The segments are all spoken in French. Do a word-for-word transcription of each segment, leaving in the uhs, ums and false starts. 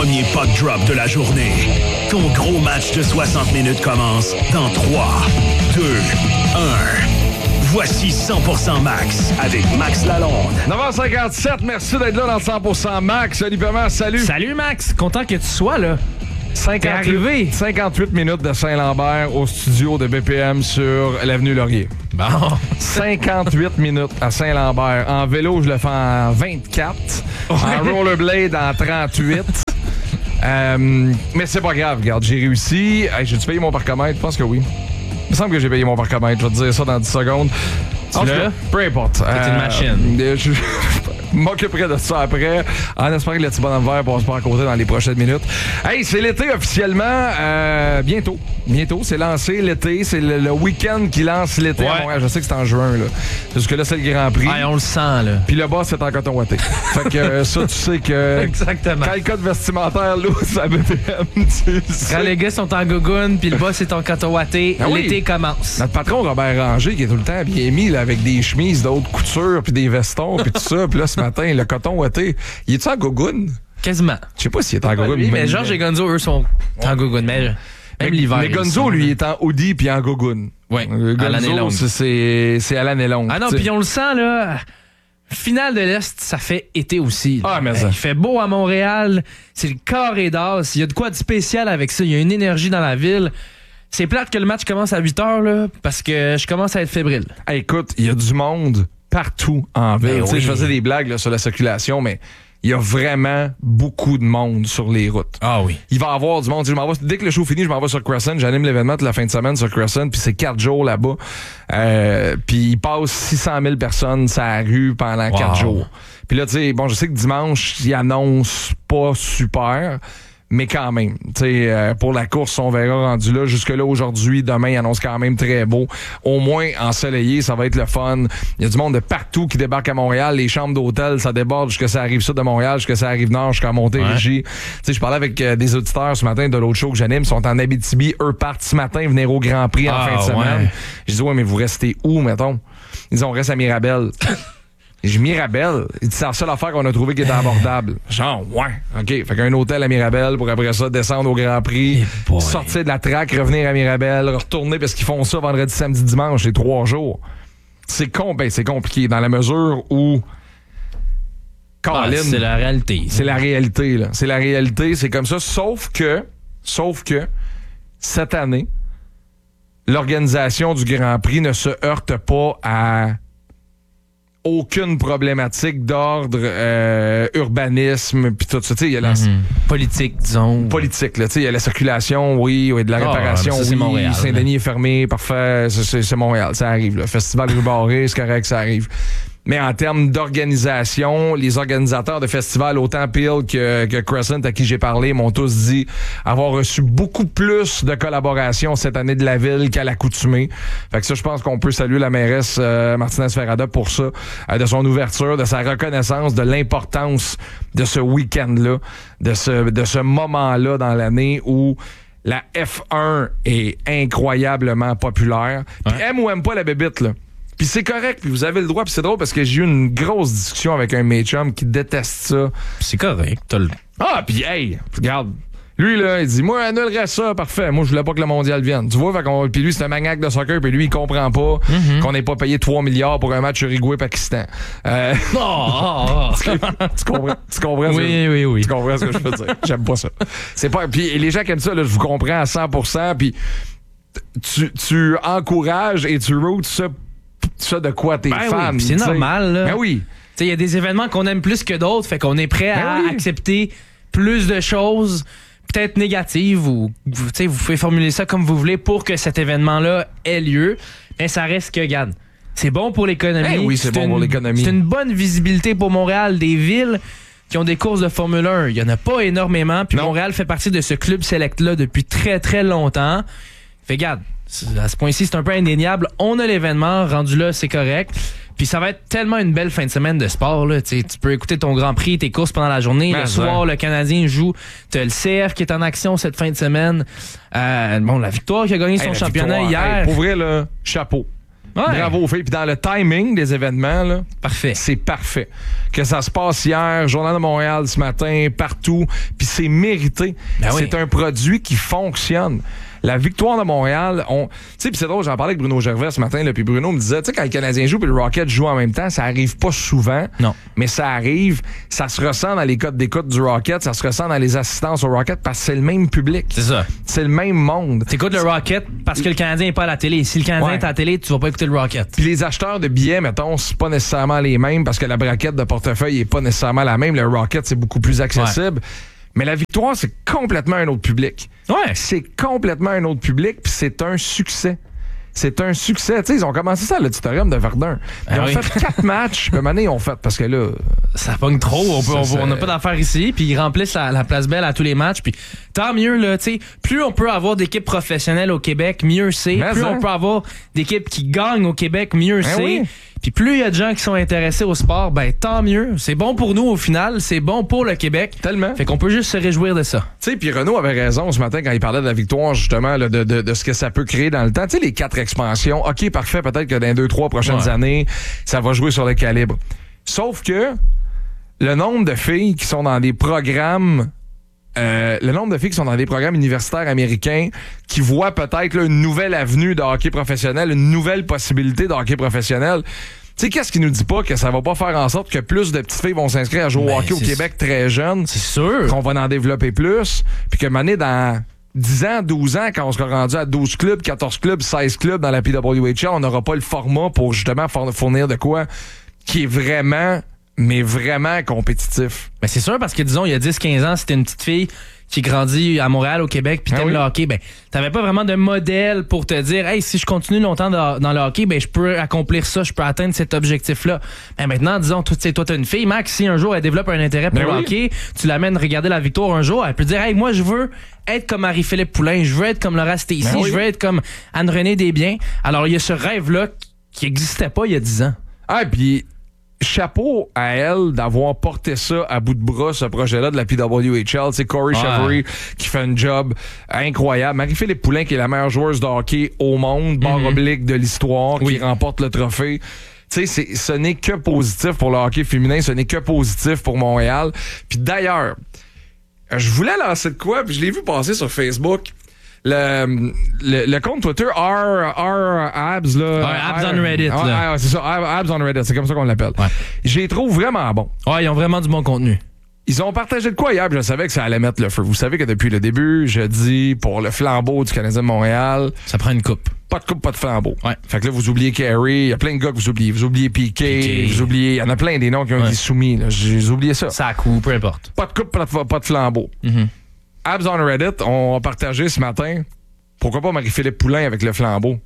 premier puck drop de la journée. Ton gros match de soixante minutes commence dans trois, deux, un. Voici cent pour cent Max avec Max Lalonde. neuf heures cinquante-sept, merci d'être là dans cent pour cent Max. Salut Paiement, salut. Salut Max, content que tu sois là. cinquante-huit, cinquante-huit minutes de Saint-Lambert au studio de B P M sur l'avenue Laurier. Bon. cinquante-huit minutes à Saint-Lambert. En vélo, je le fais en vingt-quatre. Ouais. En rollerblade, en trente-huit. euh, mais c'est pas grave, regarde, j'ai réussi. Hey, j'ai-tu payé mon parcomètre? Je pense que oui. Il me semble que j'ai payé mon parcomètre. Je vais te dire ça dans dix secondes. En tout cas, peu importe. C'est euh, une machine. Euh, je m'occuperai de ça après, en espérant que le petit bonhomme vert passe pas à côté dans les prochaines minutes. Hey, c'est l'été officiellement. Euh, bientôt. Bientôt. C'est lancé l'été. C'est le, le week-end qui lance l'été ouais. à Montréal. Je sais que c'est en juin, là. Parce que là, c'est le Grand Prix. Ah, on le sent, là. Puis le bas, c'est en coton ouaté. Fait que euh, ça, tu sais que... Exactement. Quand le code vestimentaire, là, ça B P M, tu sais. Quand les gars sont en gougoune, puis le bas, c'est en coton ouaté, ah, l'été oui. commence. Notre patron, Robert Ranger, qui est tout le temps bien mis, là, avec des chemises de haute couture, puis des vestons, puis tout ça. Puis là, ce matin, le coton ouaté, il est-tu en gougoune? Quasiment. Je sais pas s'il est en gougoune. Oui, mais Georges et Gonzo, eux, sont ouais. en gougoune. Mais même mais, l'hiver. Mais Gonzo, lui, est en hoodie puis en gougoune. Oui, à l'année longue. C'est, c'est à l'année longue. Ah non, puis on le sent, là... Finale de l'Est, ça fait été aussi. Ah, mais ça. Il fait beau à Montréal. C'est le carré d'as. Il y a de quoi de spécial avec ça. Il y a une énergie dans la ville. C'est plate que le match commence à huit heures, là, parce que je commence à être fébrile. Hey, écoute, il y a du monde partout en ville. Ben oui. Je faisais des blagues là, sur la circulation, mais il y a vraiment beaucoup de monde sur les routes. Ah oui. Il va y avoir du monde. Je m'en vais, dès que le show finit, je m'en vais sur Crescent. J'anime l'événement toute la fin de semaine sur Crescent, puis c'est quatre jours là-bas. Euh, puis il passe six cent mille personnes sur la rue pendant wow. quatre jours. Puis là, tu sais, bon, je sais que dimanche, il annonce pas super, mais quand même, tu sais, euh, pour la course, on verra rendu là. Jusque-là, aujourd'hui, demain, il annonce quand même très beau. Au moins, ensoleillé, ça va être le fun. Il y a du monde de partout qui débarque à Montréal. Les chambres d'hôtel, ça déborde jusqu'à ça arrive sud de Montréal, jusqu'à ça arrive nord, jusqu'à Montérégie. Ouais. Tu sais, je parlais avec euh, des auditeurs ce matin de l'autre show que j'anime. Ils sont en Abitibi. Eux partent ce matin venir au Grand Prix en ah, fin de semaine. Ouais. Je dis, ouais, mais vous restez où, mettons? Ils disent, on reste à Mirabel. J'ai Mirabel. C'est la seule affaire qu'on a trouvé qui était abordable. Genre, ouais. OK. Fait qu'un hôtel à Mirabel pour après ça descendre au Grand Prix, sortir de la traque, revenir à Mirabel, retourner parce qu'ils font ça vendredi, samedi, dimanche, les trois jours. C'est con, ben, c'est compliqué dans la mesure où. Colin, ah, c'est la réalité. C'est la réalité, là. C'est la réalité. C'est comme ça. Sauf que, sauf que, cette année, l'organisation du Grand Prix ne se heurte pas à aucune problématique d'ordre euh, urbanisme puis tout ça, tu sais, il y a la mm-hmm. politique, disons. Politique, là, tu sais, il y a la circulation, oui, oui, de la réparation, oh, ça, oui, Montréal, Saint-Denis là. Est fermé, parfait, c'est, c'est, c'est Montréal, ça arrive, le festival rue Barré, c'est correct, ça arrive. Mais en termes d'organisation, les organisateurs de festivals, autant Peel que, que Crescent, à qui j'ai parlé, m'ont tous dit avoir reçu beaucoup plus de collaboration cette année de la ville qu'à l'accoutumée. Fait que ça, je pense qu'on peut saluer la mairesse euh, Martinez Ferrada pour ça, euh, de son ouverture, de sa reconnaissance, de l'importance de ce week-end-là, de ce, de ce moment-là dans l'année où la F un est incroyablement populaire. Puis ouais. aime ou aime pas la bébite, là. Puis c'est correct, puis vous avez le droit, puis c'est drôle parce que j'ai eu une grosse discussion avec un mate chum qui déteste ça. C'est correct, t'as le... Ah, puis hey, regarde, lui là, il dit, moi, annulerais ça, parfait, moi je voulais pas que le mondial vienne. Tu vois, fait qu'on... puis lui c'est un maniaque de soccer, puis lui il comprend pas mm-hmm. qu'on n'ait pas payé trois milliards pour un match Uruguay-Pakistan. Euh... Oh, oh, oh. tu comprends, tu comprends oui, ce que... oui, oui. Tu comprends ce que je veux dire. J'aime pas ça. C'est pas... Puis les gens qui aiment ça, là, je vous comprends à cent pour cent, puis tu, tu encourages et tu routes ça ça de quoi t'es ben fan. Oui, c'est t'sais. Normal, là. Ben oui. Il y a des événements qu'on aime plus que d'autres, fait qu'on est prêt ben à oui. accepter plus de choses, peut-être négatives, ou vous pouvez formuler ça comme vous voulez pour que cet événement-là ait lieu. Mais ça reste que, regarde, c'est bon pour l'économie. Ben oui, c'est, c'est bon une, pour l'économie. C'est une bonne visibilité pour Montréal, des villes qui ont des courses de Formule un. Il y en a pas énormément, puis non. Montréal fait partie de ce club select-là depuis très, très longtemps. Fait, regarde, à ce point-ci, c'est un peu indéniable. On a l'événement, rendu là, c'est correct. Puis ça va être tellement une belle fin de semaine de sport. Là. Tu peux écouter ton Grand Prix, tes courses pendant la journée. Ben, le soir, ouais. le Canadien joue. Tu as le C F qui est en action cette fin de semaine. Euh, bon, la Victoire qui a gagné son hey, championnat victoire, hier. Hey, pour vrai, là, chapeau. Ouais. Bravo aux filles. Puis dans le timing des événements, là, Parfait. c'est parfait. Que ça se passe hier, Journal de Montréal ce matin, partout, puis c'est mérité. Ben oui. C'est un produit qui fonctionne. La victoire de Montréal, on, tu sais, puis c'est drôle, j'en parlais avec Bruno Gervais ce matin, là, puis Bruno me disait, tu sais, quand les Canadiens jouent puis le Rocket joue en même temps, ça arrive pas souvent. Non. Mais ça arrive, ça se ressent dans les codes d'écoute du Rocket, ça se ressent dans les assistances au Rocket parce que c'est le même public. C'est ça. C'est le même monde. T'écoutes le Rocket parce que le Canadien n'est pas à la télé. Si le Canadien Ouais. est à la télé, tu vas pas écouter le Rocket. Puis les acheteurs de billets, mettons, c'est pas nécessairement les mêmes parce que la braquette de portefeuille est pas nécessairement la même. Le Rocket, c'est beaucoup plus accessible. Ouais. Mais la victoire, c'est complètement un autre public. Ouais. C'est complètement un autre public, puis c'est un succès. C'est un succès. Tu sais, ils ont commencé ça à l'auditorium de Verdun. Ils Ah ont oui. fait quatre matchs. Puis, année, ils ont fait, parce que là... Ça pogne trop. On peut- Ça, on ça- on n'a pas d'affaires ici. Puis ils remplissent la, la place belle à tous les matchs. Puis tant mieux, là. Tu sais, plus on peut avoir d'équipes professionnelles au Québec, mieux c'est. Mais Plus ça. on peut avoir d'équipes qui gagnent au Québec, mieux Ben c'est. oui. Puis plus il y a de gens qui sont intéressés au sport, ben tant mieux. C'est bon pour nous au final. C'est bon pour le Québec. Tellement. Fait qu'on peut juste se réjouir de ça. Tu sais, puis Renaud avait raison ce matin quand il parlait de la victoire, justement, là, de, de, de ce que ça peut créer dans le temps. Tu sais, les quatre expansions, OK, parfait, peut-être que dans les deux, trois prochaines Ouais. années, ça va jouer sur le calibre. Sauf que le nombre de filles qui sont dans des programmes... Euh, le nombre de filles qui sont dans des programmes universitaires américains qui voient peut-être là, une nouvelle avenue de hockey professionnel, une nouvelle possibilité de hockey professionnel. Tu sais, qu'est-ce qui nous dit pas que ça va pas faire en sorte que plus de petites filles vont s'inscrire à jouer au Ben, hockey au c'est Québec très jeunes? C'est sûr. Qu'on va en développer plus, puis que mané dans dix ans, douze ans, quand on sera rendu à douze clubs, quatorze clubs, seize clubs dans la P W H L, on n'aura pas le format pour justement fournir de quoi qui est vraiment, mais vraiment compétitif. Ben c'est sûr parce que disons il y a dix quinze ans, si t'es une petite fille qui grandit à Montréal au Québec puis Ah t'aimes oui. le hockey, ben t'avais pas vraiment de modèle pour te dire hey, si je continue longtemps dans, dans le hockey, ben je peux accomplir ça, je peux atteindre cet objectif-là. Ben maintenant, disons, toi, tu sais, toi t'as une fille, Max, si un jour elle développe un intérêt pour Ben le oui. hockey, tu l'amènes regarder la victoire un jour, elle peut dire hey, moi je veux être comme Marie-Philippe Poulain, je veux être comme Laura Stacey, Ben oui. je veux être comme Anne-Renée Desbiens. Alors il y a ce rêve-là qui existait pas il y a dix ans. Ah, puis chapeau à elle d'avoir porté ça à bout de bras, ce projet-là de la P W H L. C'est Corey Ouais. Chevery qui fait un job incroyable. Marie-Philippe Poulain, qui est la meilleure joueuse de hockey au monde, barre Mhm. oblique de l'histoire, Oui. qui remporte le trophée. Tu sais, c'est- ce n'est que positif pour le hockey féminin, ce n'est que positif pour Montréal. Puis d'ailleurs, je voulais lancer de quoi, puis je l'ai vu passer sur Facebook. Le, le, le compte Twitter R, R Abs là. Ouais, Abs R- on Reddit, Ouais, là. ouais, c'est ça, Abs on Reddit, c'est comme ça qu'on l'appelle. Ouais. Je les trouve vraiment bons. Ouais, ils ont vraiment du bon contenu. Ils ont partagé de quoi hier, puis je savais que ça allait mettre le feu. Vous savez que depuis le début, je dis pour le flambeau du Canadien de Montréal, Ça prend une coupe. pas de coupe, pas de flambeau. Ouais. Fait que là, vous oubliez Carey, il y a plein de gars que vous oubliez. Vous oubliez Piqué, Piqué. vous oubliez, il y en a plein des noms qui ont Ouais. été soumis. là. J'ai j'ai oublié ça. Ça a coup, peu importe. Pas de coupe, pas de, pas de flambeau. Mhm. Abs on Reddit, on a partagé ce matin. Pourquoi pas Marie-Philippe Poulain avec le flambeau?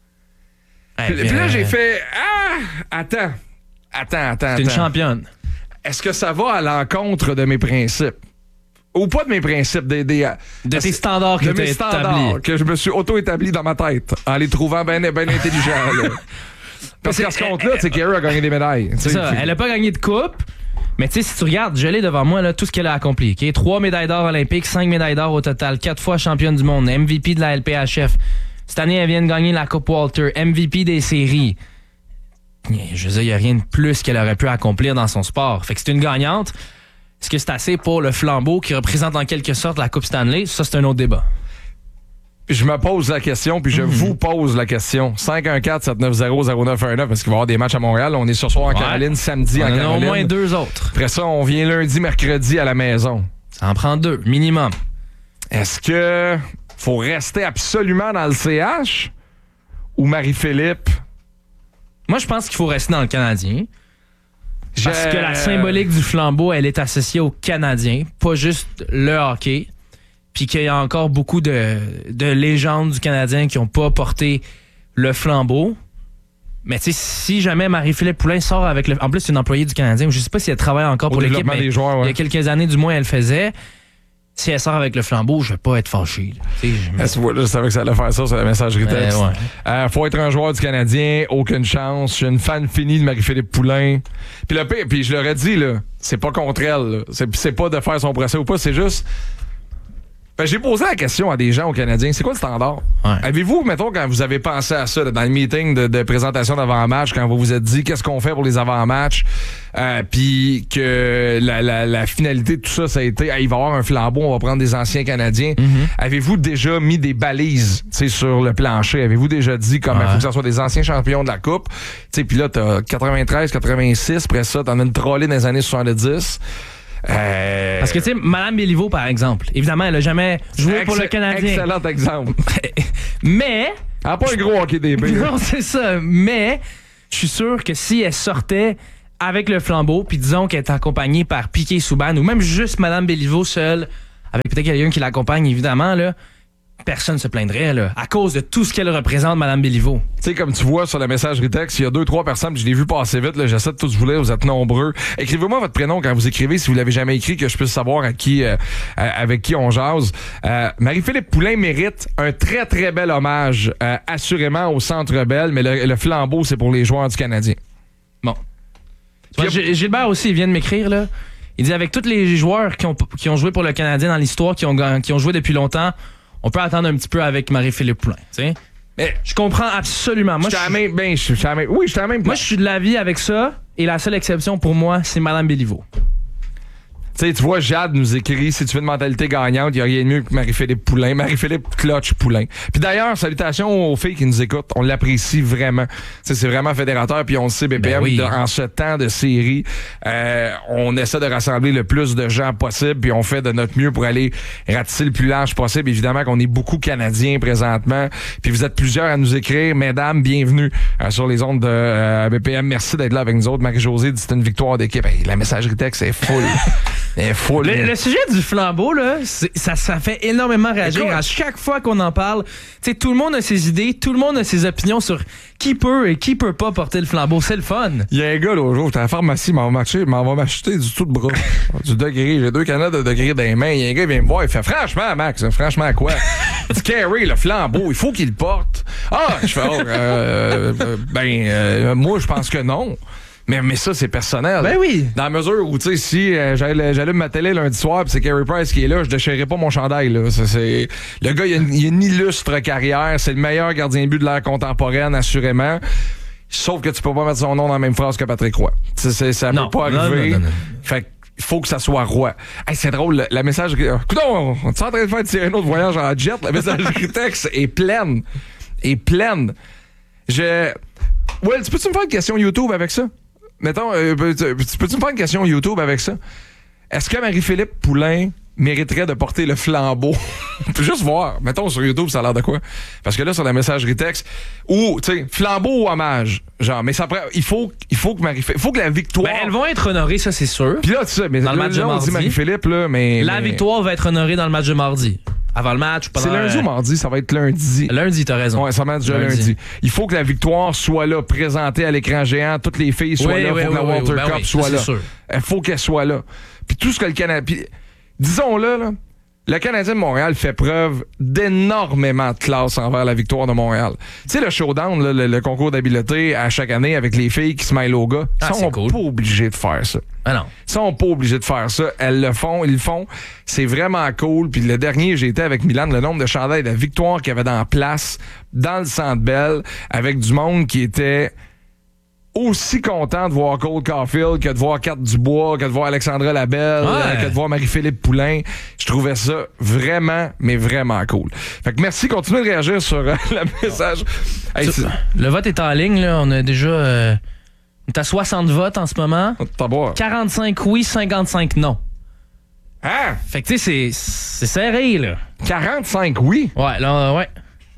Eh Puis, bien, puis là, j'ai fait Ah! Attends. Attends, attends, C'est une attends. championne. Est-ce que ça va à l'encontre de mes principes? Ou pas de mes principes, des, des, De tes standards que de tu mes as standards établis. que je me suis auto-établi dans ma tête en les trouvant bien ben intelligents. là. Parce qu'à ce compte-là, tu sais, Carey a gagné des médailles. tu sais. C'est ça. Elle a pas gagné de coupe. Mais tu sais, si tu regardes, je l'ai devant moi, là, tout ce qu'elle a accompli. Okay? Trois médailles d'or olympiques, cinq médailles d'or au total, quatre fois championne du monde, M V P de la L P H F. Cette année, elle vient de gagner la Coupe Walter, M V P des séries. Je veux dire, il n'y a rien de plus qu'elle aurait pu accomplir dans son sport. Fait que c'est une gagnante. Est-ce que c'est assez pour le flambeau qui représente en quelque sorte la Coupe Stanley? Ça, c'est un autre débat. Je me pose la question, puis je Mhm. vous pose la question. cinq un quatre sept neuf zéro zéro neuf un neuf, parce qu'il va y avoir des matchs à Montréal. On est ce soir en Ouais. Caroline, samedi On en en a au Caroline. moins deux autres. Après ça, on vient lundi, mercredi à la maison. Ça en prend deux, minimum. Est-ce que faut rester absolument dans le C H ou Marie-Philippe? Moi, je pense qu'il faut rester dans le Canadien. Parce Je- que la symbolique du flambeau, elle est associée aux Canadiens, pas juste le hockey. Puis qu'il y a encore beaucoup de, de légendes du Canadien qui n'ont pas porté le flambeau. Mais tu sais, si jamais Marie-Philippe Poulain sort avec le... En plus, c'est une employée du Canadien. Je sais pas si elle travaille encore Au pour l'équipe, développement mais des joueurs, ouais. il y a quelques années, du moins, elle le faisait. Si elle sort avec le flambeau, je vais pas être fâché. là. Tu sais, je me- Est-ce que- Je savais que ça allait faire ça sur la messagerie texte. Euh, ouais. Euh, faut être un joueur du Canadien, aucune chance. Je suis une fan finie de Marie-Philippe Poulain. Puis le pire, puis je leur ai dit, là, c'est pas contre elle. là. C'est, c'est pas de faire son procès ou pas, c'est juste... Ben, j'ai posé la question à des gens au Canadien, c'est quoi le standard? Ouais. Avez-vous, mettons, quand vous avez pensé à ça, là, dans le meeting de, de présentation d'avant-match, quand vous vous êtes dit qu'est-ce qu'on fait pour les avant-matchs, euh, puis que la, la, la finalité de tout ça, ça a été, hey, il va y avoir un flambeau, on va prendre des anciens Canadiens. Mm-hmm. Avez-vous déjà mis des balises, tu sais, sur le plancher? Avez-vous déjà dit comme il ouais. faut que ce soit des anciens champions de la Coupe? Tu sais, puis là, t'as quatre-vingt-treize, quatre-vingt-six, après ça, t'en as une trollée dans les années soixante-dix. Euh... Parce que, tu sais, Mme Béliveau, par exemple, évidemment, elle a jamais joué Ex- pour le Canadien. Excellent exemple. Mais... Elle n'a pas un gros hockey des B. Non, c'est ça. Mais, je suis sûr que si elle sortait avec le flambeau, puis disons qu'elle est accompagnée par Piquet Souban, ou même juste Mme Béliveau seule, avec peut-être quelqu'un qui l'accompagne, évidemment, là, personne ne se plaindrait, là, à cause de tout ce qu'elle représente, Mme Béliveau. Tu sais, comme tu vois sur la messagerie texte, il y a deux, trois personnes, je l'ai vu passer vite, là, j'essaie de tous vous lire, vous êtes nombreux. Écrivez-moi votre prénom quand vous écrivez, si vous l'avez jamais écrit, que je puisse savoir à qui, euh, avec qui on jase. Euh, Marie-Philippe Poulin mérite un très, très bel hommage, euh, assurément au Centre Bell, mais le, le flambeau, c'est pour les joueurs du Canadien. Bon. Vois, a... Gilbert aussi, il vient de m'écrire, là. Il dit, avec tous les joueurs qui ont, qui ont joué pour le Canadien dans l'histoire, qui ont, qui ont joué depuis longtemps, on peut attendre un petit peu avec Marie-Philippe Poulin, tu sais. Mais je comprends absolument. Moi, je suis même, ben, je suis même, oui, je suis même. Moi, je suis de l'avis avec ça, et la seule exception pour moi, c'est Mme Béliveau. Tu sais, tu vois, Jade nous écrit, si tu veux une mentalité gagnante, il n'y a rien de mieux que Marie-Philippe Poulin. Marie-Philippe Clutch Poulin. Puis d'ailleurs, salutations aux filles qui nous écoutent. On l'apprécie vraiment. T'sais, c'est vraiment fédérateur. Puis on le sait, B P M, ben oui. de, en ce temps de série, euh, on essaie de rassembler le plus de gens possible. Puis on fait de notre mieux pour aller ratisser le plus large possible. Évidemment qu'on est beaucoup Canadiens présentement. Puis vous êtes plusieurs à nous écrire. Mesdames, bienvenue euh, sur les ondes de euh, B P M. Merci d'être là avec nous autres. Marie-Josée dit c'est une victoire d'équipe. Hey, la messagerie texte est full. Full, le, le sujet du flambeau, là, ça, ça fait énormément réagir. Écoute, à chaque fois qu'on en parle, tout le monde a ses idées, tout le monde a ses opinions sur qui peut et qui peut pas porter le flambeau. C'est le fun. Il y a un gars, l'autre jour, j'étais à la pharmacie, il m'en va m'acheter du tout de bras. Du degré. J'ai deux canettes de degré dans les mains. Il y a un gars, il vient me voir, il fait franchement, Max, franchement, quoi? Il dit, Carey, le flambeau, il faut qu'il le porte. Ah, je fais, oh, euh, euh, ben, euh, moi, je pense que non. Mais, mais ça, c'est personnel. Ben oui. Dans la mesure où, tu sais, si euh, j'allume ma télé lundi soir pis c'est Carey Price qui est là, je déchirerai pas mon chandail, là. Ça, c'est... Le gars, il a, une, il a une illustre carrière. C'est le meilleur gardien de but de l'ère contemporaine, assurément. Sauf que tu peux pas mettre son nom dans la même phrase que Patrick Roy. C'est, c'est, ça non, peut pas arriver. Non, non, non, non. Fait il faut que ça soit Roy. Hey, c'est drôle, la, la messagerie... Écoute, on, on est en train de faire tirer un autre voyage en jet. La messagerie texte est pleine. Est pleine. Je... Well, tu peux-tu me faire une question YouTube avec ça? Mettons, euh, peux-tu, peux-tu me faire une question YouTube avec ça? Est-ce que Marie-Philippe Poulin mériterait de porter le flambeau? On peut juste voir. Mettons, sur YouTube, ça a l'air de quoi? Parce que là, sur la messagerie texte, ou, tu sais, flambeau ou hommage. Genre, mais ça prend, il faut, il faut que Marie-Philippe, il faut que la victoire. Ben, elles vont être honorées, ça, c'est sûr. Puis là, tu sais, mais dans le match là, de on mardi. dit Marie-Philippe, là, mais. La mais... victoire va être honorée dans le match de mardi. Avant le match ou pendant... C'est lundi ou mardi? Ça va être lundi. Lundi, t'as raison. Ouais, ça va être déjà lundi. lundi. Il faut que la victoire soit là, présentée à l'écran géant. Toutes les filles soient oui, là. Il oui, faut oui, que la Walter oui, Cup oui, soit là. Il faut qu'elle soit là. Puis tout ce que le Canadien... Disons-le, là, le Canadien de Montréal fait preuve d'énormément de classe envers la victoire de Montréal. Tu sais, le showdown, là, le, le concours d'habileté à chaque année avec les filles qui se mêlent aux gars, ah, ils sont cool. pas obligés de faire ça. Ah non. Ils sont pas obligés de faire ça. Elles le font, ils le font. C'est vraiment cool. Puis le dernier, j'ai été avec Milan, le nombre de chandails de victoire qu'il y avait dans la place, dans le Centre Bell, avec du monde qui était aussi content de voir Cole Caulfield que de voir Kat Dubois, que de voir Alexandra Labelle, ouais. que de voir Marie-Philippe Poulin. Je trouvais ça vraiment, mais vraiment cool. Fait que merci, continuez de réagir sur euh, le message. Hey, le vote est en ligne, là. On a déjà... Euh, on est à soixante votes en ce moment. quarante-cinq oui, cinquante-cinq non. Hein? Fait que tu sais, c'est, c'est serré, là. quarante-cinq oui? Ouais, là, ouais.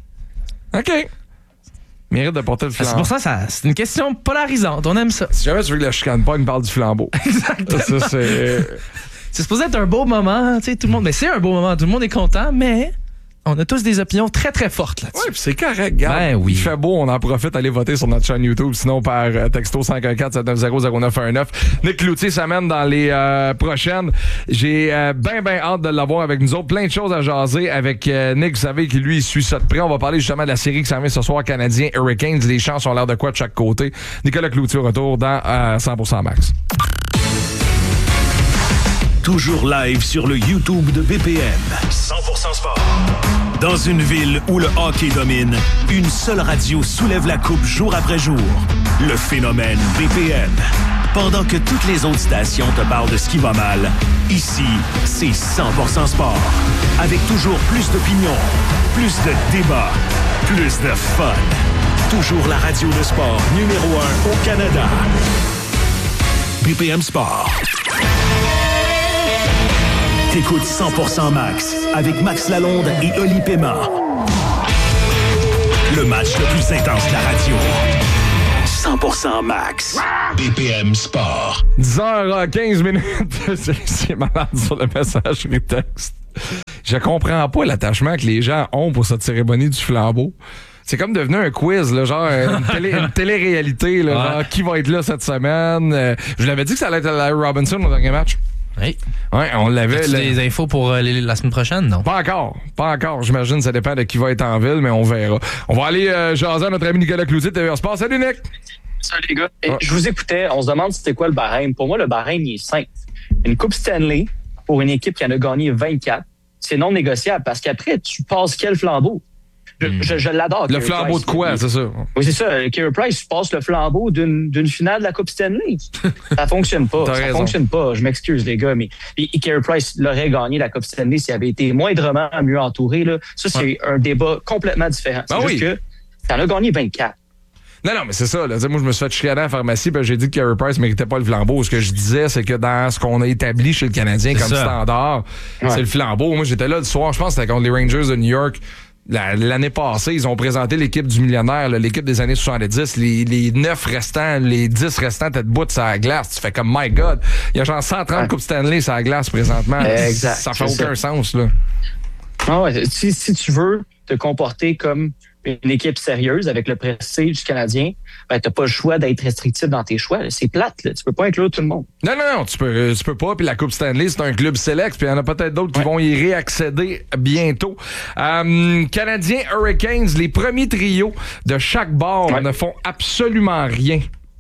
OK. Mérite de porter le flambeau. C'est pour ça, ça c'est une question polarisante. On aime ça. Si jamais tu veux que la chicane pas, il me parle du flambeau. Exactement. Ça, c'est... c'est supposé être un beau moment, tu sais, tout le monde. Mais c'est un beau moment, tout le monde est content, mais on a tous des opinions très très fortes là-dessus. Oui, puis c'est correct, gars. Ben oui. Il fait beau, on en profite, allez voter sur notre chaîne YouTube, sinon par euh, texto cinq un quatre sept neuf zéro zéro neuf un neuf. Nick Cloutier s'amène dans les euh, prochaines. J'ai euh, ben ben hâte de l'avoir avec nous autres. Plein de choses à jaser avec euh, Nick, vous savez qu'il lui il suit ça de près. On va parler justement de la série qui s'en vient ce soir, Canadien Hurricanes. Les chances ont l'air de quoi de chaque côté. Nicolas Cloutier au retour dans euh, cent pour cent Max. toujours live sur le YouTube de B P M. cent pour cent sport. Dans une ville où le hockey domine, une seule radio soulève la coupe jour après jour. Le phénomène B P M. Pendant que toutes les autres stations te parlent de ce qui va mal, ici, c'est cent pour cent sport. Avec toujours plus d'opinions, plus de débats, plus de fun. Toujours la radio de sport numéro un au Canada. B P M Sport. T'écoutes cent pour cent Max avec Max Lalonde et Oli Pema. Le match le plus intense de la radio. cent pour cent Max. B P M Sport. dix heures quinze minutes. C'est malade sur le messagerie texte. Je comprends pas l'attachement que les gens ont pour cette cérémonie du flambeau. C'est comme devenu un quiz, là, genre une, télé, une télé-réalité. Là, ouais. Genre, qui va être là cette semaine? Euh, je vous l'avais dit que ça allait être Larry Robinson au dernier match. Oui. Ouais, on l'avait. As-tu des infos pour euh, les, la semaine prochaine, non? Pas encore. Pas encore. J'imagine ça dépend de qui va être en ville, mais on verra. On va aller euh, jaser à notre ami Nicolas Cloutier de T V R Sport. Salut, Nick! Salut, les gars. Et ouais. Je vous écoutais. On se demande c'était quoi le barème. Pour moi, le barème, il est simple. Une Coupe Stanley pour une équipe qui en a gagné vingt-quatre, c'est non négociable parce qu'après, tu passes quel flambeau? Je, mmh. je, je l'adore. Le flambeau Price, de quoi, mais, c'est ça? Oui, c'est ça. Carey Price, tu passes le flambeau d'une, d'une finale de la Coupe Stanley. Ça fonctionne pas. ça raison. fonctionne pas. Je m'excuse, les gars, mais et, et Carey Price l'aurait gagné la Coupe Stanley s'il avait été moindrement mieux entouré. Là. Ça, c'est ouais. un débat complètement différent. C'est ben juste oui. que t'en as gagné vingt-quatre. Non, non, mais c'est ça. Là. Moi, je me suis fait chicaner à la pharmacie parce que j'ai dit que Carey Price ne méritait pas le flambeau. Ce que je disais, c'est que dans ce qu'on a établi chez le Canadien c'est comme ça. standard, ouais. c'est le flambeau. Moi, j'étais là le soir, je pense que c'était contre les Rangers de New York. La, l'année passée, ils ont présenté l'équipe du millionnaire, là, l'équipe des années soixante-dix. Les, les neuf restants, les dix restants étaient debout sur la glace. Tu fais comme, my God, il y a genre cent trente ouais. Coupes Stanley sur la glace présentement. Exact. Ça fait aucun ça. sens, là. Ah ouais, si, si tu veux te comporter comme une équipe sérieuse avec le prestige du Canadien, ben, t'as pas le choix d'être restrictif dans tes choix. C'est plate, là. Tu peux pas inclure tout le monde. Non, non, non, tu peux, tu peux pas. Puis la Coupe Stanley, c'est un club select. Puis il y en a peut-être d'autres ouais. qui vont y réaccéder bientôt. Euh, Canadiens, Hurricanes, les premiers trios de chaque bord ouais. ne font absolument rien.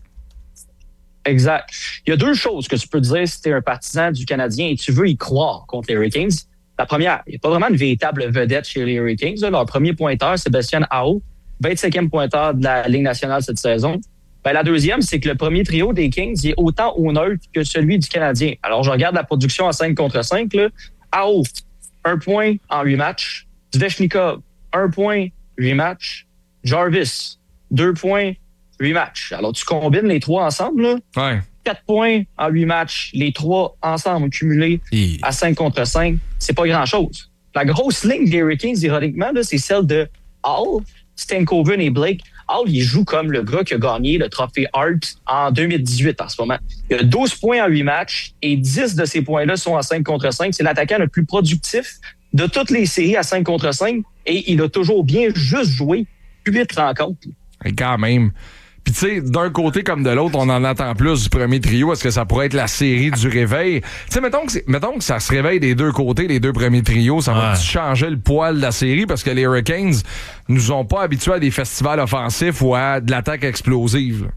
Exact. Il y a deux choses que tu peux dire si t'es un partisan du Canadien et tu veux y croire contre les Hurricanes. La première, il n'y a pas vraiment une véritable vedette chez les Hurricanes. Là. Leur premier pointeur, Sébastien Aho, vingt-cinquième pointeur de la Ligue nationale cette saison. Ben, la deuxième, c'est que le premier trio des Kings il est autant au neutre que celui du Canadien. Alors, je regarde la production à cinq contre cinq. Là. Aho, un point en huit matchs. Svechnikov, un point, huit matchs. Jarvis, deux points, huit matchs. Alors, tu combines les trois ensemble, là. Ouais. quatre points en huit matchs, les trois ensemble cumulés Et... à cinq contre cinq, c'est pas grand-chose. La grosse ligne des Hurricanes, ironiquement, là, c'est celle de Hall, Stankoven et Blake. Hall, il joue comme le gars qui a gagné le trophée Hart en deux mille dix-huit en ce moment. Il a douze points en huit matchs et dix de ces points-là sont à cinq contre cinq. C'est l'attaquant le plus productif de toutes les séries à cinq contre cinq et il a toujours bien juste joué huit rencontres. Et quand même... Puis tu sais, d'un côté comme de l'autre, on en attend plus du premier trio. Est-ce que ça pourrait être la série du réveil? Tu sais, mettons que, mettons que ça se réveille des deux côtés, les deux premiers trios, ça ouais. va changer le poil de la série parce que les Hurricanes nous ont pas habitués à des festivals offensifs ou à de l'attaque explosive.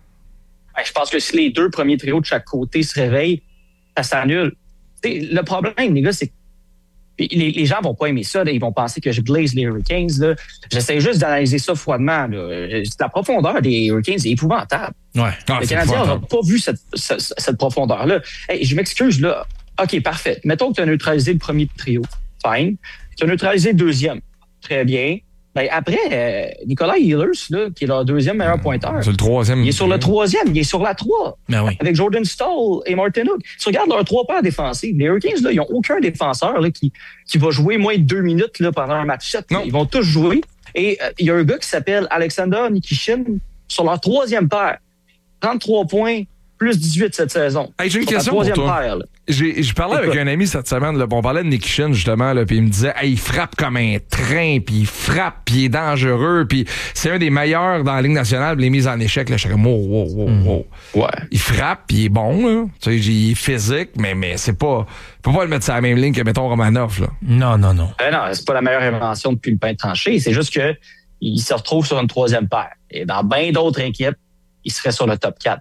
Ben, je pense que si les deux premiers trios de chaque côté se réveillent, ça s'annule. T'sais, le problème, les gars, c'est que Les, les gens vont pas aimer ça. Là. Ils vont penser que je glaze les Hurricanes. Là. J'essaie juste d'analyser ça froidement. Là. La profondeur des Hurricanes est épouvantable. Ouais. Ah, le Canadien n'a pas vu cette, cette, cette profondeur-là. Hey, je m'excuse. Là. OK, parfait. Mettons que tu as neutralisé le premier trio. Fine. Tu as neutralisé le deuxième. Très bien. Ben, après, euh, Nicolas Ehlers, là, qui est leur deuxième meilleur pointeur. C'est le troisième. Il est sur le troisième. Il est sur la trois. Ben oui. Avec Jordan Staal et Martin Hook. Si tu regardes leurs trois paires défensives, les Hurricanes, là, ils n'ont aucun défenseur là, qui, qui va jouer moins de deux minutes là, pendant un match sept. Ils vont tous jouer. Et euh, il y a un gars qui s'appelle Alexander Nikishin sur leur troisième paire. trente-trois points, plus dix-huit cette saison. Hey, j'ai une question pour toi. Paire, j'ai, j'ai parlé avec un ami cette semaine, là, on parlait de Nikishin justement, là, puis il me disait hey, il frappe comme un train, puis il frappe, puis il est dangereux, puis c'est un des meilleurs dans la Ligue nationale, les mises en échec. Là, je suis comme, wow, wow, wow, wow. Ouais. Il frappe, puis il est bon, là. Tu sais, il est physique, mais, mais c'est pas... Faut pas le mettre sur la même ligne que, mettons, Romanov, là. Non, non, non. Euh, non, c'est pas la meilleure invention depuis le pain tranché, c'est juste que il se retrouve sur une troisième paire. Et dans bien d'autres équipes, il serait sur le top quatre.